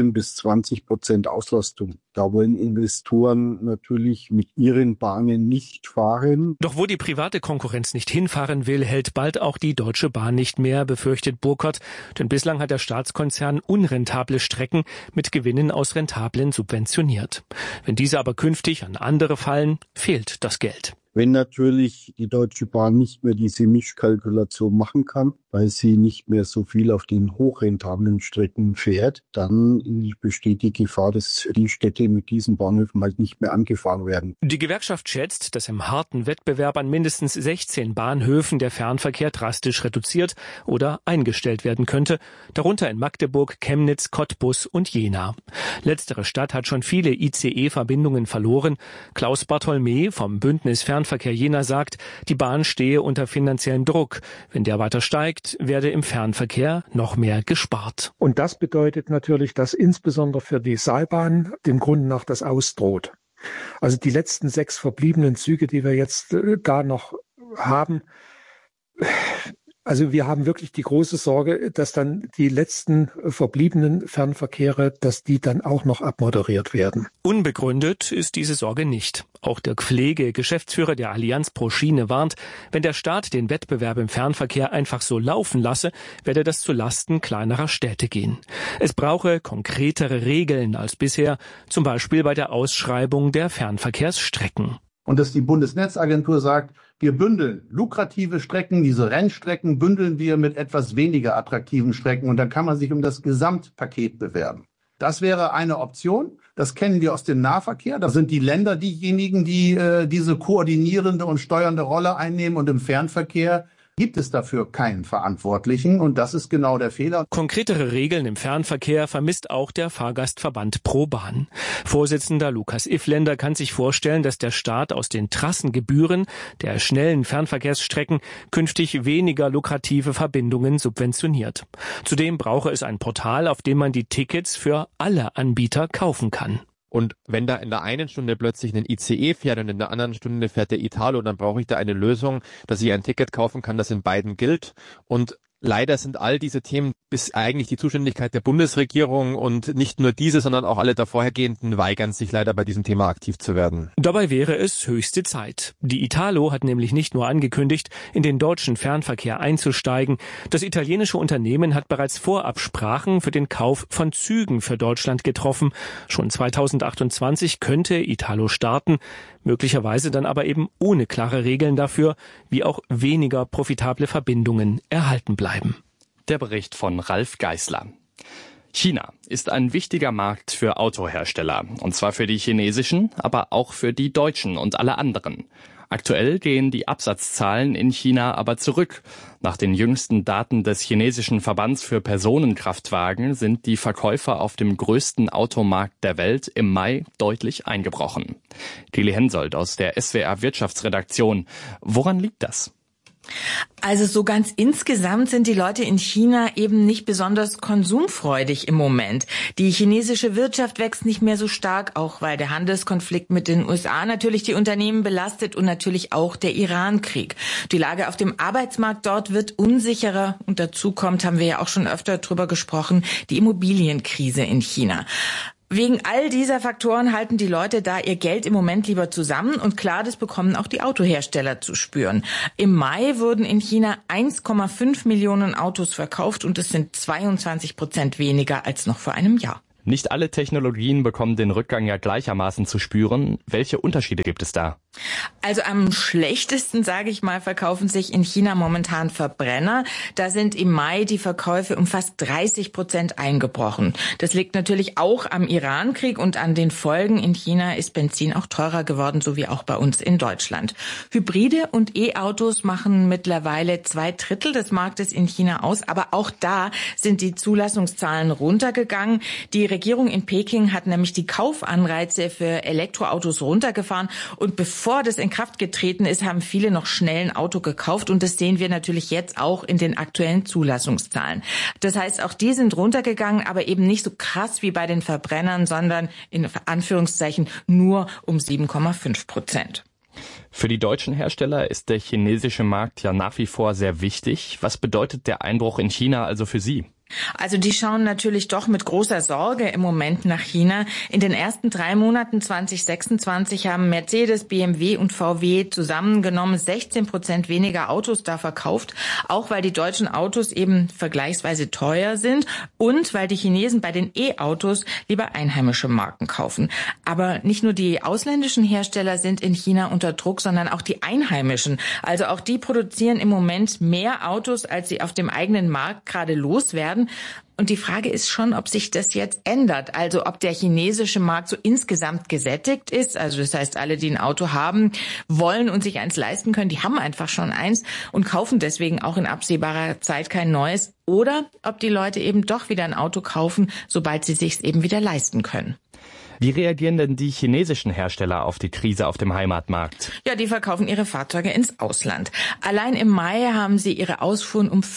17-20% Auslastung. Da wollen Investoren natürlich mit ihren Bahnen nicht fahren. Doch wo die private Konkurrenz nicht hinfahren will, hält bald auch die Deutsche Bahn nicht mehr, befürchtet Burkhardt. Denn bislang hat der Staatskonzern unrentable Strecken mit Gewinnen aus rentablen subventioniert. Wenn diese aber künftig an andere fallen, fehlt das Geld. Wenn natürlich die Deutsche Bahn nicht mehr diese Mischkalkulation machen kann, weil sie nicht mehr so viel auf den hochrentablen Strecken fährt, dann besteht die Gefahr, dass die Städte mit diesen Bahnhöfen halt nicht mehr angefahren werden. Die Gewerkschaft schätzt, dass im harten Wettbewerb an mindestens 16 Bahnhöfen der Fernverkehr drastisch reduziert oder eingestellt werden könnte, darunter in Magdeburg, Chemnitz, Cottbus und Jena. Letztere Stadt hat schon viele ICE-Verbindungen verloren. Klaus Bartholmä vom Bündnis Fernverkehr Jena sagt, die Bahn stehe unter finanziellem Druck. Wenn der weiter steigt, werde im Fernverkehr noch mehr gespart. Und das bedeutet natürlich, dass insbesondere für die Seilbahn dem Grunde nach das ausdroht. Also die letzten 6 verbliebenen Züge, die wir jetzt da noch haben, also wir haben wirklich die große Sorge, dass dann die letzten verbliebenen Fernverkehre, dass die dann auch noch abmoderiert werden. Unbegründet ist diese Sorge nicht. Auch Dirk Pflege, Geschäftsführer der Allianz pro Schiene, warnt, wenn der Staat den Wettbewerb im Fernverkehr einfach so laufen lasse, werde das zu Lasten kleinerer Städte gehen. Es brauche konkretere Regeln als bisher, zum Beispiel bei der Ausschreibung der Fernverkehrsstrecken. Und dass die Bundesnetzagentur sagt, wir bündeln lukrative Strecken, diese Rennstrecken bündeln wir mit etwas weniger attraktiven Strecken und dann kann man sich um das Gesamtpaket bewerben. Das wäre eine Option. Das kennen wir aus dem Nahverkehr. Da sind die Länder diejenigen, die diese koordinierende und steuernde Rolle einnehmen. Und im Fernverkehr gibt es dafür keinen Verantwortlichen. Und das ist genau der Fehler. Konkretere Regeln im Fernverkehr vermisst auch der Fahrgastverband ProBahn. Vorsitzender Lukas Iffländer kann sich vorstellen, dass der Staat aus den Trassengebühren der schnellen Fernverkehrsstrecken künftig weniger lukrative Verbindungen subventioniert. Zudem brauche es ein Portal, auf dem man die Tickets für alle Anbieter kaufen kann. Und wenn da in der einen Stunde plötzlich ein ICE fährt und in der anderen Stunde fährt der Italo, dann brauche ich da eine Lösung, dass ich ein Ticket kaufen kann, das in beiden gilt. Und Leider sind all diese Themen bis eigentlich die Zuständigkeit der Bundesregierung und nicht nur diese, sondern auch alle davorhergehenden weigern sich leider bei diesem Thema aktiv zu werden. Dabei wäre es höchste Zeit. Die Italo hat nämlich nicht nur angekündigt, in den deutschen Fernverkehr einzusteigen. Das italienische Unternehmen hat bereits Vorabsprachen für den Kauf von Zügen für Deutschland getroffen. Schon 2028 könnte Italo starten, möglicherweise dann aber eben ohne klare Regeln dafür, wie auch weniger profitable Verbindungen erhalten bleiben. Der Bericht von Ralf Geißler. China ist ein wichtiger Markt für Autohersteller, und zwar für die chinesischen, aber auch für die deutschen und alle anderen. Aktuell gehen die Absatzzahlen in China aber zurück. Nach den jüngsten Daten des chinesischen Verbands für Personenkraftwagen sind die Verkäufer auf dem größten Automarkt der Welt im Mai deutlich eingebrochen. Kelly Hensoldt aus der SWR Wirtschaftsredaktion. Woran liegt das? Also so ganz insgesamt sind die Leute in China eben nicht besonders konsumfreudig im Moment. Die chinesische Wirtschaft wächst nicht mehr so stark, auch weil der Handelskonflikt mit den USA natürlich die Unternehmen belastet und natürlich auch der Iran-Krieg. Die Lage auf dem Arbeitsmarkt dort wird unsicherer und dazu kommt, haben wir ja auch schon öfter drüber gesprochen, die Immobilienkrise in China. Wegen all dieser Faktoren halten die Leute da ihr Geld im Moment lieber zusammen und klar, das bekommen auch die Autohersteller zu spüren. Im Mai wurden in China 1,5 Millionen Autos verkauft und es sind 22% weniger als noch vor einem Jahr. Nicht alle Technologien bekommen den Rückgang ja gleichermaßen zu spüren. Welche Unterschiede gibt es da? Also am schlechtesten, sage ich mal, verkaufen sich in China momentan Verbrenner. Da sind im Mai die Verkäufe um fast 30% eingebrochen. Das liegt natürlich auch am Iran-Krieg und an den Folgen. In China ist Benzin auch teurer geworden, so wie auch bei uns in Deutschland. Hybride und E-Autos machen mittlerweile 2/3 des Marktes in China aus. Aber auch da sind die Zulassungszahlen runtergegangen. Die Regierung in Peking hat nämlich die Kaufanreize für Elektroautos runtergefahren und bevor das in Kraft getreten ist, haben viele noch schnell ein Auto gekauft und das sehen wir natürlich jetzt auch in den aktuellen Zulassungszahlen. Das heißt, auch die sind runtergegangen, aber eben nicht so krass wie bei den Verbrennern, sondern in Anführungszeichen nur um 7,5%. Für die deutschen Hersteller ist der chinesische Markt ja nach wie vor sehr wichtig. Was bedeutet der Einbruch in China also für Sie? Also die schauen natürlich doch mit großer Sorge im Moment nach China. In den ersten 3 Monaten 2026 haben Mercedes, BMW und VW zusammengenommen 16% weniger Autos da verkauft, auch weil die deutschen Autos eben vergleichsweise teuer sind und weil die Chinesen bei den E-Autos lieber einheimische Marken kaufen. Aber nicht nur die ausländischen Hersteller sind in China unter Druck, sondern auch die einheimischen. Also auch die produzieren im Moment mehr Autos, als sie auf dem eigenen Markt gerade loswerden. Und die Frage ist schon, ob sich das jetzt ändert. Also ob der chinesische Markt so insgesamt gesättigt ist. Also das heißt, alle, die ein Auto haben, wollen und sich eins leisten können, die haben einfach schon eins und kaufen deswegen auch in absehbarer Zeit kein neues. Oder ob die Leute eben doch wieder ein Auto kaufen, sobald sie sich's eben wieder leisten können. Wie reagieren denn die chinesischen Hersteller auf die Krise auf dem Heimatmarkt? Ja, die verkaufen ihre Fahrzeuge ins Ausland. Allein im Mai haben sie ihre Ausfuhren um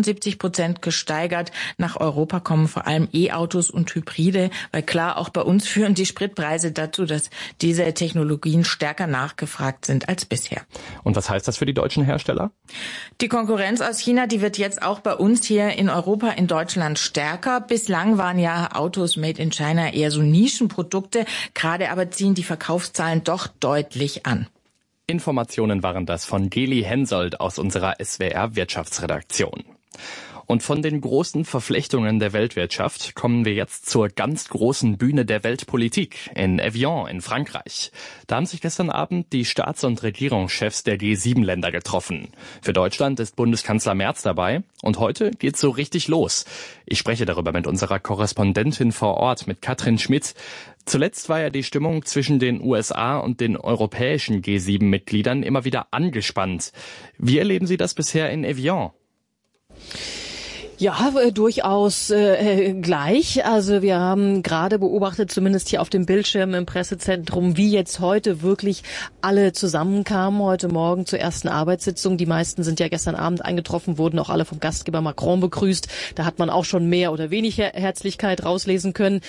75% gesteigert. Nach Europa kommen vor allem E-Autos und Hybride, weil klar, auch bei uns führen die Spritpreise dazu, dass diese Technologien stärker nachgefragt sind als bisher. Und was heißt das für die deutschen Hersteller? Die Konkurrenz aus China, die wird jetzt auch bei uns hier in Europa, in Deutschland stärker. Bislang waren ja Autos made in China eher so Nischenprodukte. Gerade aber ziehen die Verkaufszahlen doch deutlich an. Informationen waren das von Kelly Hensoldt aus unserer SWR Wirtschaftsredaktion. Und von den großen Verflechtungen der Weltwirtschaft kommen wir jetzt zur ganz großen Bühne der Weltpolitik in Evian in Frankreich. Da haben sich gestern Abend die Staats- und Regierungschefs der G7-Länder getroffen. Für Deutschland ist Bundeskanzler Merz dabei und heute geht's so richtig los. Ich spreche darüber mit unserer Korrespondentin vor Ort, mit Katrin Schmidt. Zuletzt war ja die Stimmung zwischen den USA und den europäischen G7-Mitgliedern immer wieder angespannt. Wie erleben Sie das bisher in Evian? Ja, durchaus gleich. Also wir haben gerade beobachtet, zumindest hier auf dem Bildschirm im Pressezentrum, wie jetzt heute wirklich alle zusammenkamen, heute Morgen zur ersten Arbeitssitzung. Die meisten sind ja gestern Abend eingetroffen, wurden auch alle vom Gastgeber Macron begrüßt. Da hat man auch schon mehr oder weniger Herzlichkeit rauslesen können.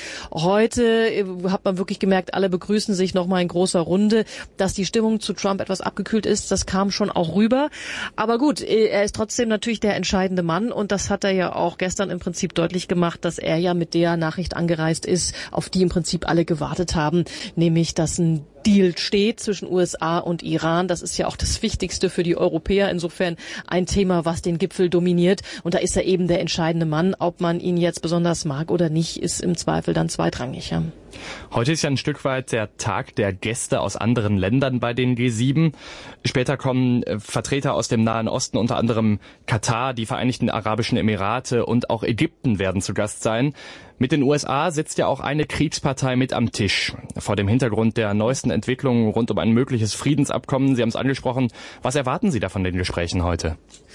Heute hat man wirklich gemerkt, alle begrüßen sich nochmal in großer Runde. Dass die Stimmung zu Trump etwas abgekühlt ist, das kam schon auch rüber. Aber gut, er ist trotzdem natürlich der entscheidende Mann und das hat er ja auch gestern im Prinzip deutlich gemacht, dass er ja mit der Nachricht angereist ist, auf die im Prinzip alle gewartet haben, nämlich dass ein Deal steht zwischen USA und Iran. Das ist ja auch das Wichtigste für die Europäer. Insofern ein Thema, was den Gipfel dominiert. Und da ist er eben der entscheidende Mann. Ob man ihn jetzt besonders mag oder nicht, ist im Zweifel dann zweitrangig. Ja. Heute ist ja ein Stück weit der Tag der Gäste aus anderen Ländern bei den G7. Später kommen Vertreter aus dem Nahen Osten, unter anderem Katar, die Vereinigten Arabischen Emirate und auch Ägypten werden zu Gast sein. Mit den USA sitzt ja auch eine Kriegspartei mit am Tisch. Vor dem Hintergrund der neuesten Entwicklungen rund um ein mögliches Friedensabkommen, Sie haben es angesprochen, was erwarten Sie da von den Gesprächen heute?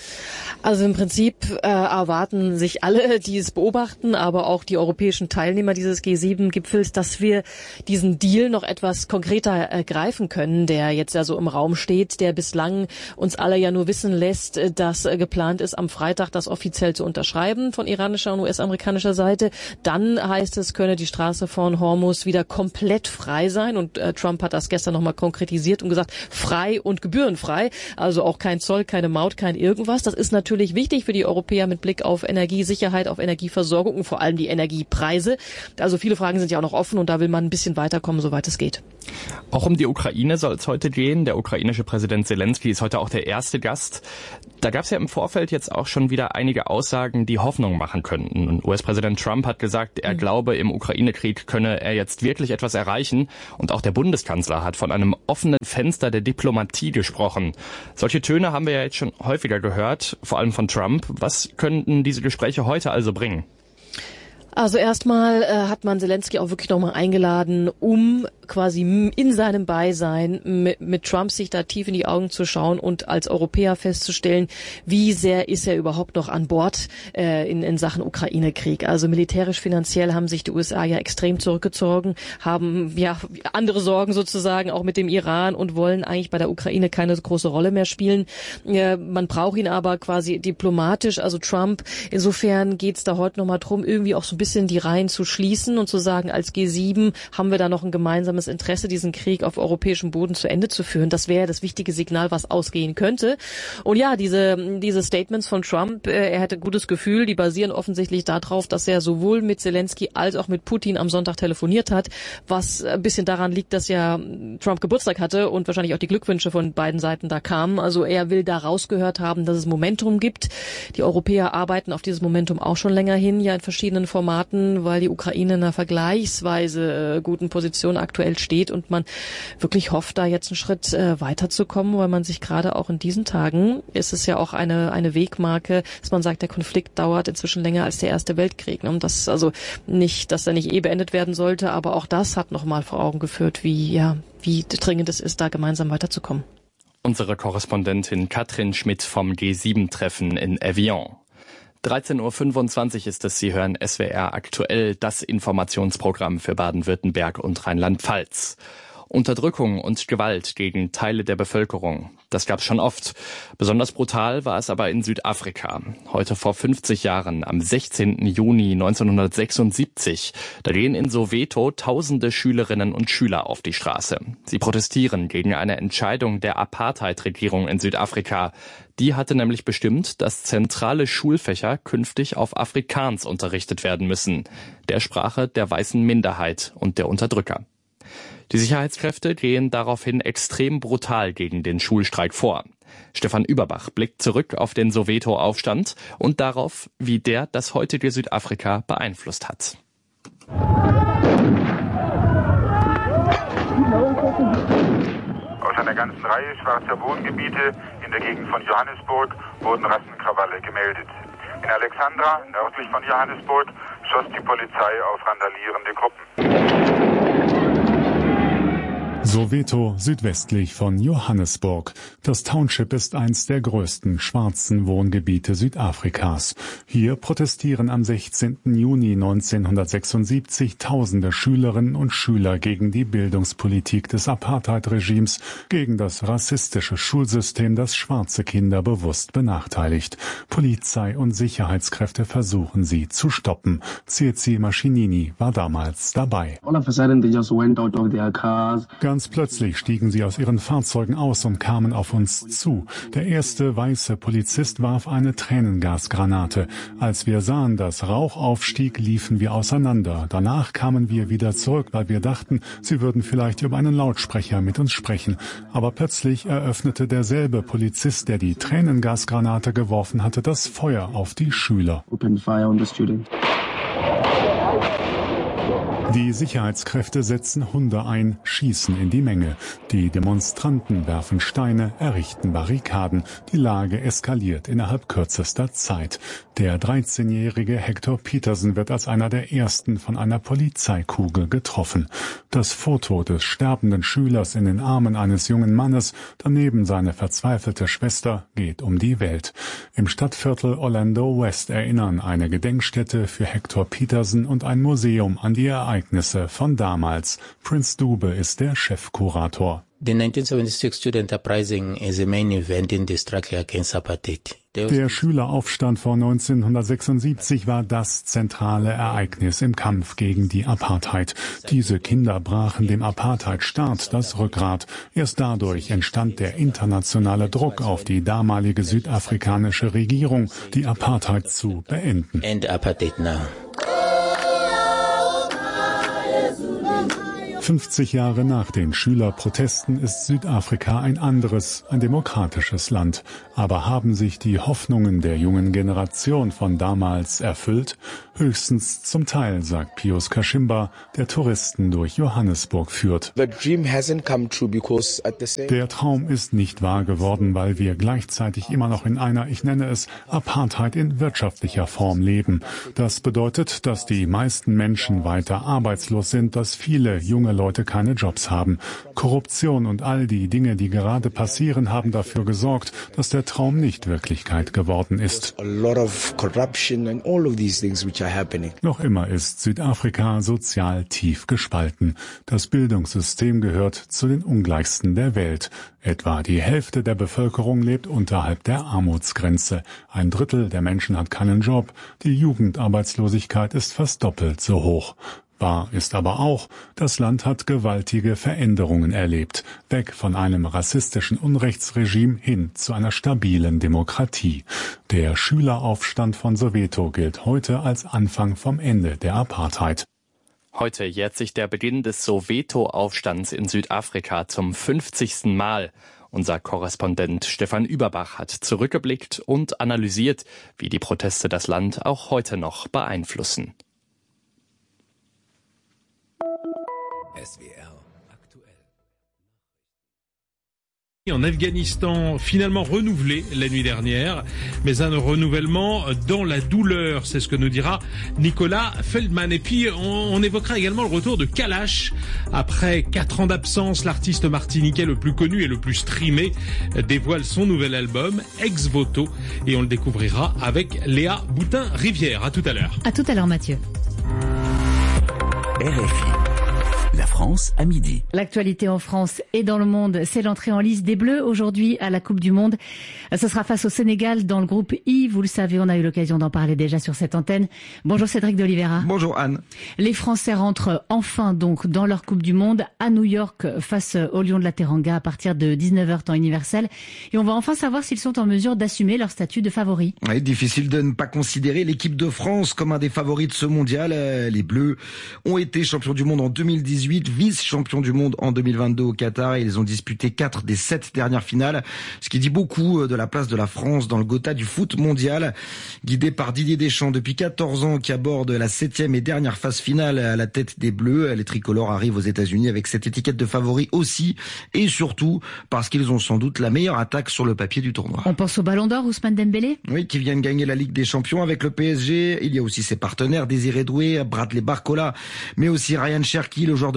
Also im Prinzip erwarten sich alle, die es beobachten, aber auch die europäischen Teilnehmer dieses G7-Gipfels, dass wir diesen Deal noch etwas konkreter ergreifen können, der jetzt ja so im Raum steht, der bislang uns alle ja nur wissen lässt, dass geplant ist, am Freitag das offiziell zu unterschreiben von iranischer und US-amerikanischer Seite. Dann heißt es, könne die Straße von Hormuz wieder komplett frei sein und Trump hat das gestern nochmal konkretisiert und gesagt, frei und gebührenfrei, also auch kein Zoll, keine Maut, kein irgendwas. Das ist natürlich wichtig für die Europäer mit Blick auf Energiesicherheit, auf Energieversorgung und vor allem die Energiepreise. Also viele Fragen sind ja auch noch offen und da will man ein bisschen weiterkommen, soweit es geht. Auch um die Ukraine soll es heute gehen. Der ukrainische Präsident Zelensky ist heute auch der erste Gast. Da gab es ja im Vorfeld jetzt auch schon wieder einige Aussagen, die Hoffnung machen könnten. Und US-Präsident Trump hat gesagt, er glaube, im Ukraine-Krieg könne er jetzt wirklich etwas erreichen. Und auch der Bundeskanzler hat von einem offenen Fenster der Diplomatie gesprochen. Solche Töne haben wir ja jetzt schon häufiger gehört, vor allem von Trump. Was könnten diese Gespräche heute also bringen? Also erstmal hat man Zelensky auch wirklich nochmal eingeladen, um quasi in seinem Beisein mit Trump sich da tief in die Augen zu schauen und als Europäer festzustellen, wie sehr ist er überhaupt noch an Bord in Sachen Ukraine-Krieg. Also militärisch, finanziell haben sich die USA ja extrem zurückgezogen, haben ja andere Sorgen sozusagen auch mit dem Iran und wollen eigentlich bei der Ukraine keine große Rolle mehr spielen. Man braucht ihn aber quasi diplomatisch, also Trump. Insofern geht's da heute nochmal drum, irgendwie auch so ein bisschen die Reihen zu schließen und zu sagen, als G7 haben wir da noch ein gemeinsames Interesse, diesen Krieg auf europäischem Boden zu Ende zu führen. Das wäre das wichtige Signal, was ausgehen könnte. Und ja, diese Statements von Trump, er hätte ein gutes Gefühl, die basieren offensichtlich darauf, dass er sowohl mit Zelensky als auch mit Putin am Sonntag telefoniert hat, was ein bisschen daran liegt, dass ja Trump Geburtstag hatte und wahrscheinlich auch die Glückwünsche von beiden Seiten da kamen. Also er will da rausgehört haben, dass es Momentum gibt. Die Europäer arbeiten auf dieses Momentum auch schon länger hin, ja in verschiedenen Formaten, weil die Ukraine in einer vergleichsweise guten Position aktuell steht und man wirklich hofft, da jetzt einen Schritt weiterzukommen, weil man sich gerade auch in diesen Tagen, ist es ja auch eine Wegmarke, dass man sagt, der Konflikt dauert inzwischen länger als der Erste Weltkrieg. Und das also nicht, dass er nicht beendet werden sollte, aber auch das hat nochmal vor Augen geführt, wie dringend es ist, da gemeinsam weiterzukommen. Unsere Korrespondentin Katrin Schmidt vom G7-Treffen in Evian. 13.25 Uhr ist es, Sie hören SWR aktuell, das Informationsprogramm für Baden-Württemberg und Rheinland-Pfalz. Unterdrückung und Gewalt gegen Teile der Bevölkerung, das gab es schon oft. Besonders brutal war es aber in Südafrika. Heute vor 50 Jahren, am 16. Juni 1976, da gehen in Soweto tausende Schülerinnen und Schüler auf die Straße. Sie protestieren gegen eine Entscheidung der Apartheid-Regierung in Südafrika. Die hatte nämlich bestimmt, dass zentrale Schulfächer künftig auf Afrikaans unterrichtet werden müssen, der Sprache der weißen Minderheit und der Unterdrücker. Die Sicherheitskräfte gehen daraufhin extrem brutal gegen den Schulstreik vor. Stefan Überbach blickt zurück auf den Soweto-Aufstand und darauf, wie der das heutige Südafrika beeinflusst hat. Aus einer ganzen Reihe schwarzer Wohngebiete in der Gegend von Johannesburg wurden Rassenkrawalle gemeldet. In Alexandra, nördlich von Johannesburg, schoss die Polizei auf randalierende Gruppen. Soweto, südwestlich von Johannesburg. Das Township ist eins der größten schwarzen Wohngebiete Südafrikas. Hier protestieren am 16. Juni 1976 tausende Schülerinnen und Schüler gegen die Bildungspolitik des Apartheid-Regimes, gegen das rassistische Schulsystem, das schwarze Kinder bewusst benachteiligt. Polizei und Sicherheitskräfte versuchen sie zu stoppen. Tsitsi Mashinini war damals dabei. Ganz plötzlich stiegen sie aus ihren Fahrzeugen aus und kamen auf uns zu. Der erste weiße Polizist warf eine Tränengasgranate. Als wir sahen, dass Rauch aufstieg, liefen wir auseinander. Danach kamen wir wieder zurück, weil wir dachten, sie würden vielleicht über einen Lautsprecher mit uns sprechen. Aber plötzlich eröffnete derselbe Polizist, der die Tränengasgranate geworfen hatte, das Feuer auf die Schüler. Die Sicherheitskräfte setzen Hunde ein, schießen in die Menge. Die Demonstranten werfen Steine, errichten Barrikaden. Die Lage eskaliert innerhalb kürzester Zeit. Der 13-jährige Hector Peterson wird als einer der ersten von einer Polizeikugel getroffen. Das Foto des sterbenden Schülers in den Armen eines jungen Mannes, daneben seine verzweifelte Schwester, geht um die Welt. Im Stadtviertel Orlando West erinnern eine Gedenkstätte für Hector Peterson und ein Museum an die Ereignisse von damals. Prince Dube ist der Chefkurator. The 1976 Student Uprising is a main event in the struggle against apartheid. Der Schüleraufstand von 1976 war das zentrale Ereignis im Kampf gegen die Apartheid. Diese Kinder brachen dem Apartheidstaat das Rückgrat. Erst dadurch entstand der internationale Druck auf die damalige südafrikanische Regierung, die Apartheid zu beenden. End apartheid now. 50 Jahre nach den Schülerprotesten ist Südafrika ein anderes, ein demokratisches Land. Aber haben sich die Hoffnungen der jungen Generation von damals erfüllt? Höchstens zum Teil, sagt Pius Kashimba, der Touristen durch Johannesburg führt. Der Traum ist nicht wahr geworden, weil wir gleichzeitig immer noch in einer, ich nenne es, Apartheid in wirtschaftlicher Form leben. Das bedeutet, dass die meisten Menschen weiter arbeitslos sind, dass viele junge Leute keine Jobs haben. Korruption und all die Dinge, die gerade passieren, haben dafür gesorgt, dass der Traum nicht Wirklichkeit geworden ist. Noch immer ist Südafrika sozial tief gespalten. Das Bildungssystem gehört zu den ungleichsten der Welt. Etwa die Hälfte der Bevölkerung lebt unterhalb der Armutsgrenze. Ein Drittel der Menschen hat keinen Job. Die Jugendarbeitslosigkeit ist fast doppelt so hoch. Wahr ist aber auch, das Land hat gewaltige Veränderungen erlebt, weg von einem rassistischen Unrechtsregime hin zu einer stabilen Demokratie. Der Schüleraufstand von Soweto gilt heute als Anfang vom Ende der Apartheid. Heute jährt sich der Beginn des Soweto-Aufstands in Südafrika zum 50. Mal. Unser Korrespondent Stefan Überbach hat zurückgeblickt und analysiert, wie die Proteste das Land auch heute noch beeinflussen. SWR aktuell. En Afghanistan, finalement renouvelé la nuit dernière, mais un renouvellement dans la douleur, c'est ce que nous dira Nicolas Feldman. Et puis on évoquera également le retour de Kalash. Après 4 ans d'absence, l'artiste martiniquais le plus connu et le plus streamé dévoile son nouvel album, Ex Voto, et on le découvrira avec Léa Boutin-Rivière. À tout à l'heure. À tout à l'heure, Mathieu. RFI. La France à midi. L'actualité en France et dans le monde, c'est l'entrée en lice des Bleus aujourd'hui à la Coupe du Monde. Ce sera face au Sénégal dans le groupe I. Vous le savez, on a eu l'occasion d'en parler déjà sur cette antenne. Bonjour Cédric d'Oliveira. Bonjour Anne. Les Français rentrent enfin donc dans leur Coupe du Monde à New York face aux Lions de la Teranga à partir de 19h temps universel. Et on va enfin savoir s'ils sont en mesure d'assumer leur statut de favoris. Oui, difficile de ne pas considérer l'équipe de France comme un des favoris de ce mondial. Les Bleus ont été champions du monde en 2018. Vice-champions du monde en 2022 au Qatar et ils ont disputé 4 des 7 dernières finales, ce qui dit beaucoup de la place de la France dans le Gotha du foot mondial. Guidé par Didier Deschamps depuis 14 ans qui aborde la 7e et dernière phase finale à la tête des Bleus, les tricolores arrivent aux États-Unis avec cette étiquette de favori aussi et surtout parce qu'ils ont sans doute la meilleure attaque sur le papier du tournoi. On pense au Ballon d'Or, Ousmane Dembélé. Oui, qui vient de gagner la Ligue des Champions avec le PSG. Il y a aussi ses partenaires Désiré Doué, Bradley Barcola, mais aussi Ryan Cherki, le joueur de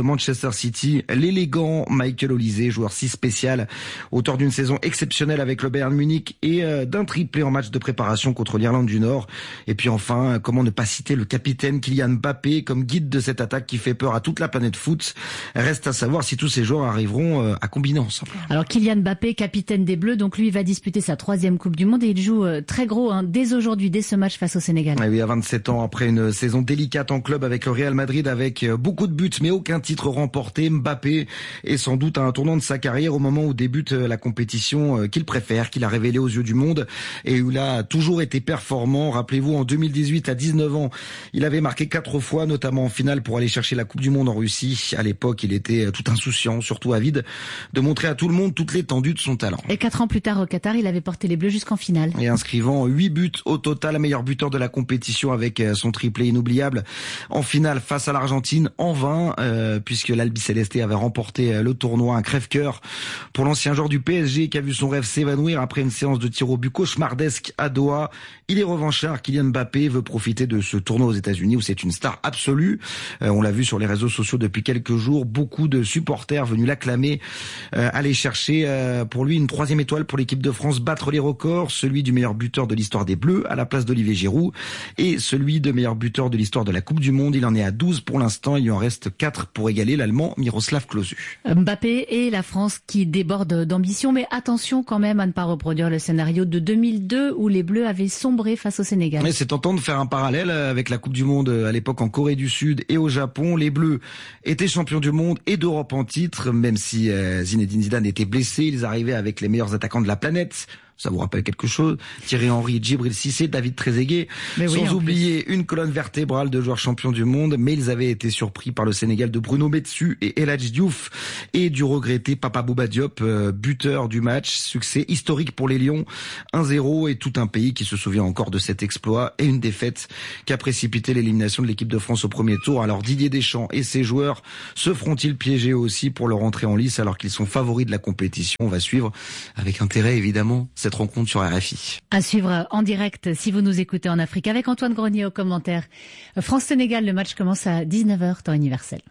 Manchester City. L'élégant Michael Olise, joueur si spécial, auteur d'une saison exceptionnelle avec le Bayern Munich et d'un triplé en match de préparation contre l'Irlande du Nord. Et puis enfin, comment ne pas citer le capitaine Kylian Mbappé comme guide de cette attaque qui fait peur à toute la planète foot. Reste à savoir si tous ces joueurs arriveront à combiner ensemble. Alors Kylian Mbappé, capitaine des Bleus, donc lui va disputer sa 3e Coupe du Monde et il joue très gros dès aujourd'hui, dès ce match face au Sénégal. Et oui, à 27 ans, après une saison délicate en club avec le Real Madrid, avec beaucoup de buts mais aucun titre remporté, Mbappé est sans doute à un tournant de sa carrière au moment où débute la compétition qu'il préfère, qu'il a révélée aux yeux du monde et où il a toujours été performant. Rappelez-vous, en 2018, à 19 ans, il avait marqué 4 fois, notamment en finale pour aller chercher la Coupe du Monde en Russie. À l'époque, il était tout insouciant, surtout avide de montrer à tout le monde toute l'étendue de son talent. Et 4 ans plus tard au Qatar, il avait porté les Bleus jusqu'en finale. Et inscrivant 8 buts au total, meilleur buteur de la compétition avec son triplé inoubliable en finale face à l'Argentine en vain, puisque l'Albi Céleste avait remporté le tournoi. Un crève-cœur pour l'ancien joueur du PSG qui a vu son rêve s'évanouir après une séance de tir au but cauchemardesque à Doha. Il est revanchard. Kylian Mbappé veut profiter de ce tournoi aux États-Unis où c'est une star absolue. On l'a vu sur les réseaux sociaux depuis quelques jours. Beaucoup de supporters venus l'acclamer, aller chercher pour lui une 3e étoile pour l'équipe de France, battre les records, celui du meilleur buteur de l'histoire des Bleus à la place d'Olivier Giroud et celui de meilleur buteur de l'histoire de la Coupe du Monde. Il en est à 12 pour l'instant. Il lui en reste 4 pour égaler l'Allemand Miroslav Klose. Mbappé et la France qui déborde d'ambition, mais attention quand même à ne pas reproduire le scénario de 2002 où les Bleus avaient sombré face au Sénégal. Mais c'est tentant de faire un parallèle avec la Coupe du Monde à l'époque en Corée du Sud et au Japon. Les Bleus étaient champions du monde et d'Europe en titre, même si Zinedine Zidane était blessé. Ils arrivaient avec les meilleurs attaquants de la planète. Ça vous rappelle quelque chose? Thierry Henry, Djibril Cissé, David Trezeguet. Sans oublier une colonne vertébrale de joueurs champions du monde. Mais ils avaient été surpris par le Sénégal de Bruno Metsu et El Hadji Diouf et du regretté Papa Bouba Diop, buteur du match. Succès historique pour les Lions. 1-0 et tout un pays qui se souvient encore de cet exploit et une défaite qui a précipité l'élimination de l'équipe de France au premier tour. Alors Didier Deschamps et ses joueurs se feront-ils piéger aussi pour leur entrée en lice alors qu'ils sont favoris de la compétition? On va suivre avec intérêt évidemment cette rencontre sur RFI. À suivre en direct si vous nous écoutez en Afrique avec Antoine Grenier au commentaire. France-Sénégal, le match commence à 19h temps universel.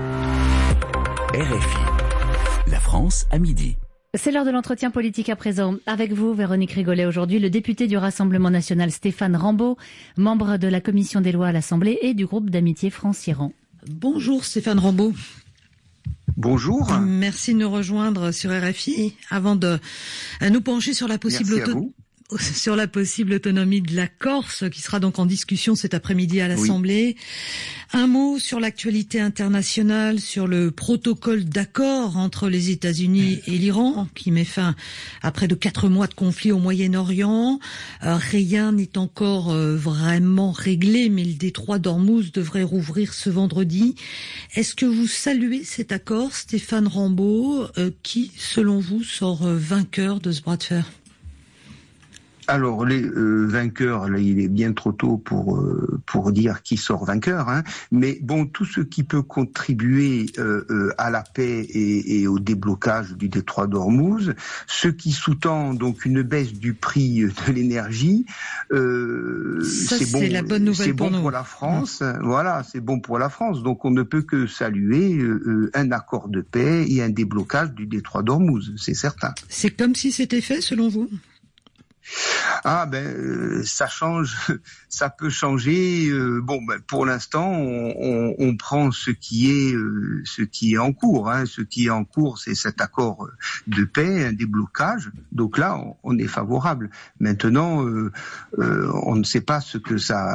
RFI, la France à midi. C'est l'heure de l'entretien politique à présent. Avec vous, Véronique Rigolet, aujourd'hui, le député du Rassemblement national Stéphane Rambaud, membre de la commission des lois à l'Assemblée et du groupe d'amitié France-Iran. Bonjour Stéphane Rambaud. Bonjour. Merci de nous rejoindre sur RFI. Avant de nous pencher sur la possible autonomie de la Corse, qui sera donc en discussion cet après-midi à l'Assemblée. Oui. Un mot sur l'actualité internationale, sur le protocole d'accord entre les États-Unis et l'Iran, qui met fin à près de 4 mois de conflit au Moyen-Orient. Rien n'est encore vraiment réglé, mais le détroit d'Ormuz devrait rouvrir ce vendredi. Est-ce que vous saluez cet accord, Stéphane Rambaud, qui, selon vous, sort vainqueur de ce bras de fer ? Alors les vainqueurs, là, il est bien trop tôt pour dire qui sort vainqueur, hein. Mais bon, tout ce qui peut contribuer à la paix et au déblocage du détroit d'Ormuz, ce qui sous-tend donc une baisse du prix de l'énergie, c'est bon, la bonne nouvelle c'est bon pour la France. Voilà, c'est bon pour la France. Donc on ne peut que saluer un accord de paix et un déblocage du détroit d'Ormuz, c'est certain. C'est comme si c'était fait, selon vous ? Ah ça change, ça peut changer. Pour l'instant, on prend ce qui est en cours. Hein. Ce qui est en cours, c'est cet accord de paix, un déblocage. Donc là, on est favorable. Maintenant, on ne sait pas ce que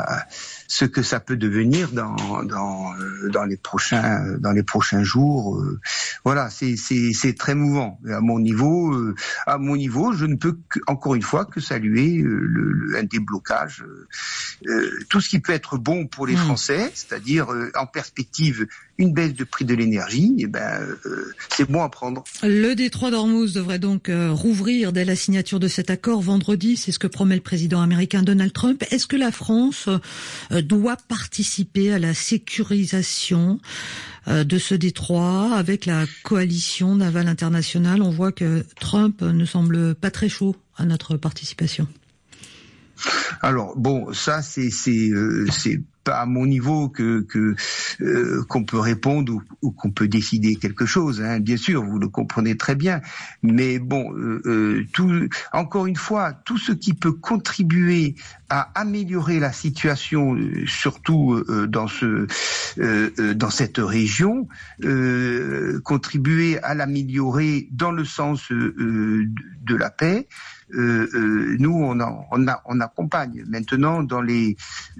ça peut devenir dans les prochains jours. Voilà, c'est très mouvant. À mon niveau, je ne peux encore une fois que saluer un déblocage, tout ce qui peut être bon pour les Français, c'est-à-dire en perspective une baisse de prix de l'énergie, c'est bon à prendre. Le détroit d'Ormuz devrait donc rouvrir dès la signature de cet accord vendredi, c'est ce que promet le président américain Donald Trump. Est-ce que la France doit participer à la sécurisation de ce détroit avec la coalition navale internationale? On voit que Trump ne semble pas très chaud à notre participation. Alors ça c'est pas à mon niveau qu'on peut répondre ou qu'on peut décider quelque chose. Hein. Bien sûr, vous le comprenez très bien. Mais bon, encore une fois, tout ce qui peut contribuer à améliorer la situation, surtout dans cette région, contribuer à l'améliorer dans le sens de la paix. Nous, on accompagne. Maintenant, dans les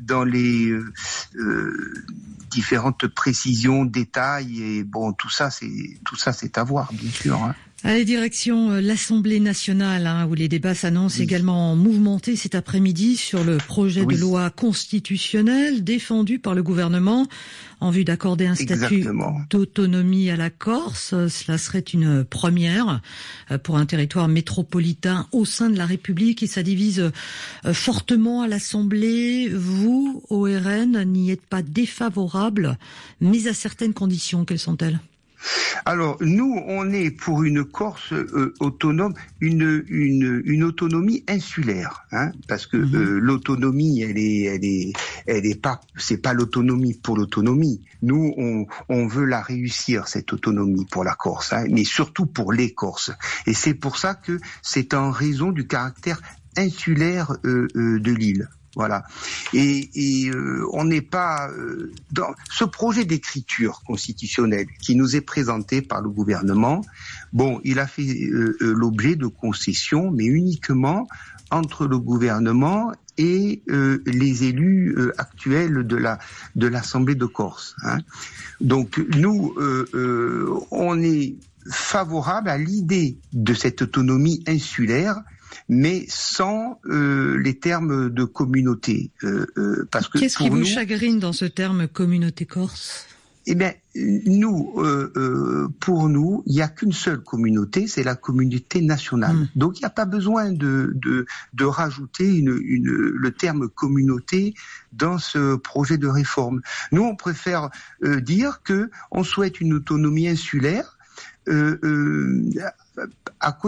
différentes précisions, détails, et bon, tout ça, c'est à voir, bien sûr. Hein. Allez, direction l'Assemblée nationale, où les débats s'annoncent également mouvementés cet après-midi sur le projet de loi constitutionnelle défendu par le gouvernement en vue d'accorder un statut d'autonomie à la Corse. Cela serait une première pour un territoire métropolitain au sein de la République et ça divise fortement à l'Assemblée. Vous, au RN, n'y êtes pas défavorable, mais à certaines conditions. Quelles sont-elles ? Alors nous, on est pour une Corse autonome, une autonomie insulaire, hein, parce que l'autonomie, elle est pas, c'est pas l'autonomie pour l'autonomie. Nous, on veut la réussir, cette autonomie pour la Corse, hein, mais surtout pour les Corses. Et c'est pour ça que c'est en raison du caractère insulaire de l'île. Voilà. Et on n'est pas dans ce projet d'écriture constitutionnelle qui nous est présenté par le gouvernement. Bon, il a fait l'objet de concessions, mais uniquement entre le gouvernement et les élus actuels de l'Assemblée de Corse. Hein. Donc nous, on est favorable à l'idée de cette autonomie insulaire, mais sans les termes de communauté. Parce que qu'est-ce qui vous chagrine dans ce terme communauté corse ? Eh bien, nous, pour nous, il n'y a qu'une seule communauté, c'est la communauté nationale. Donc, il n'y a pas besoin de rajouter le terme communauté dans ce projet de réforme. Nous, on préfère dire que on souhaite une autonomie insulaire à cause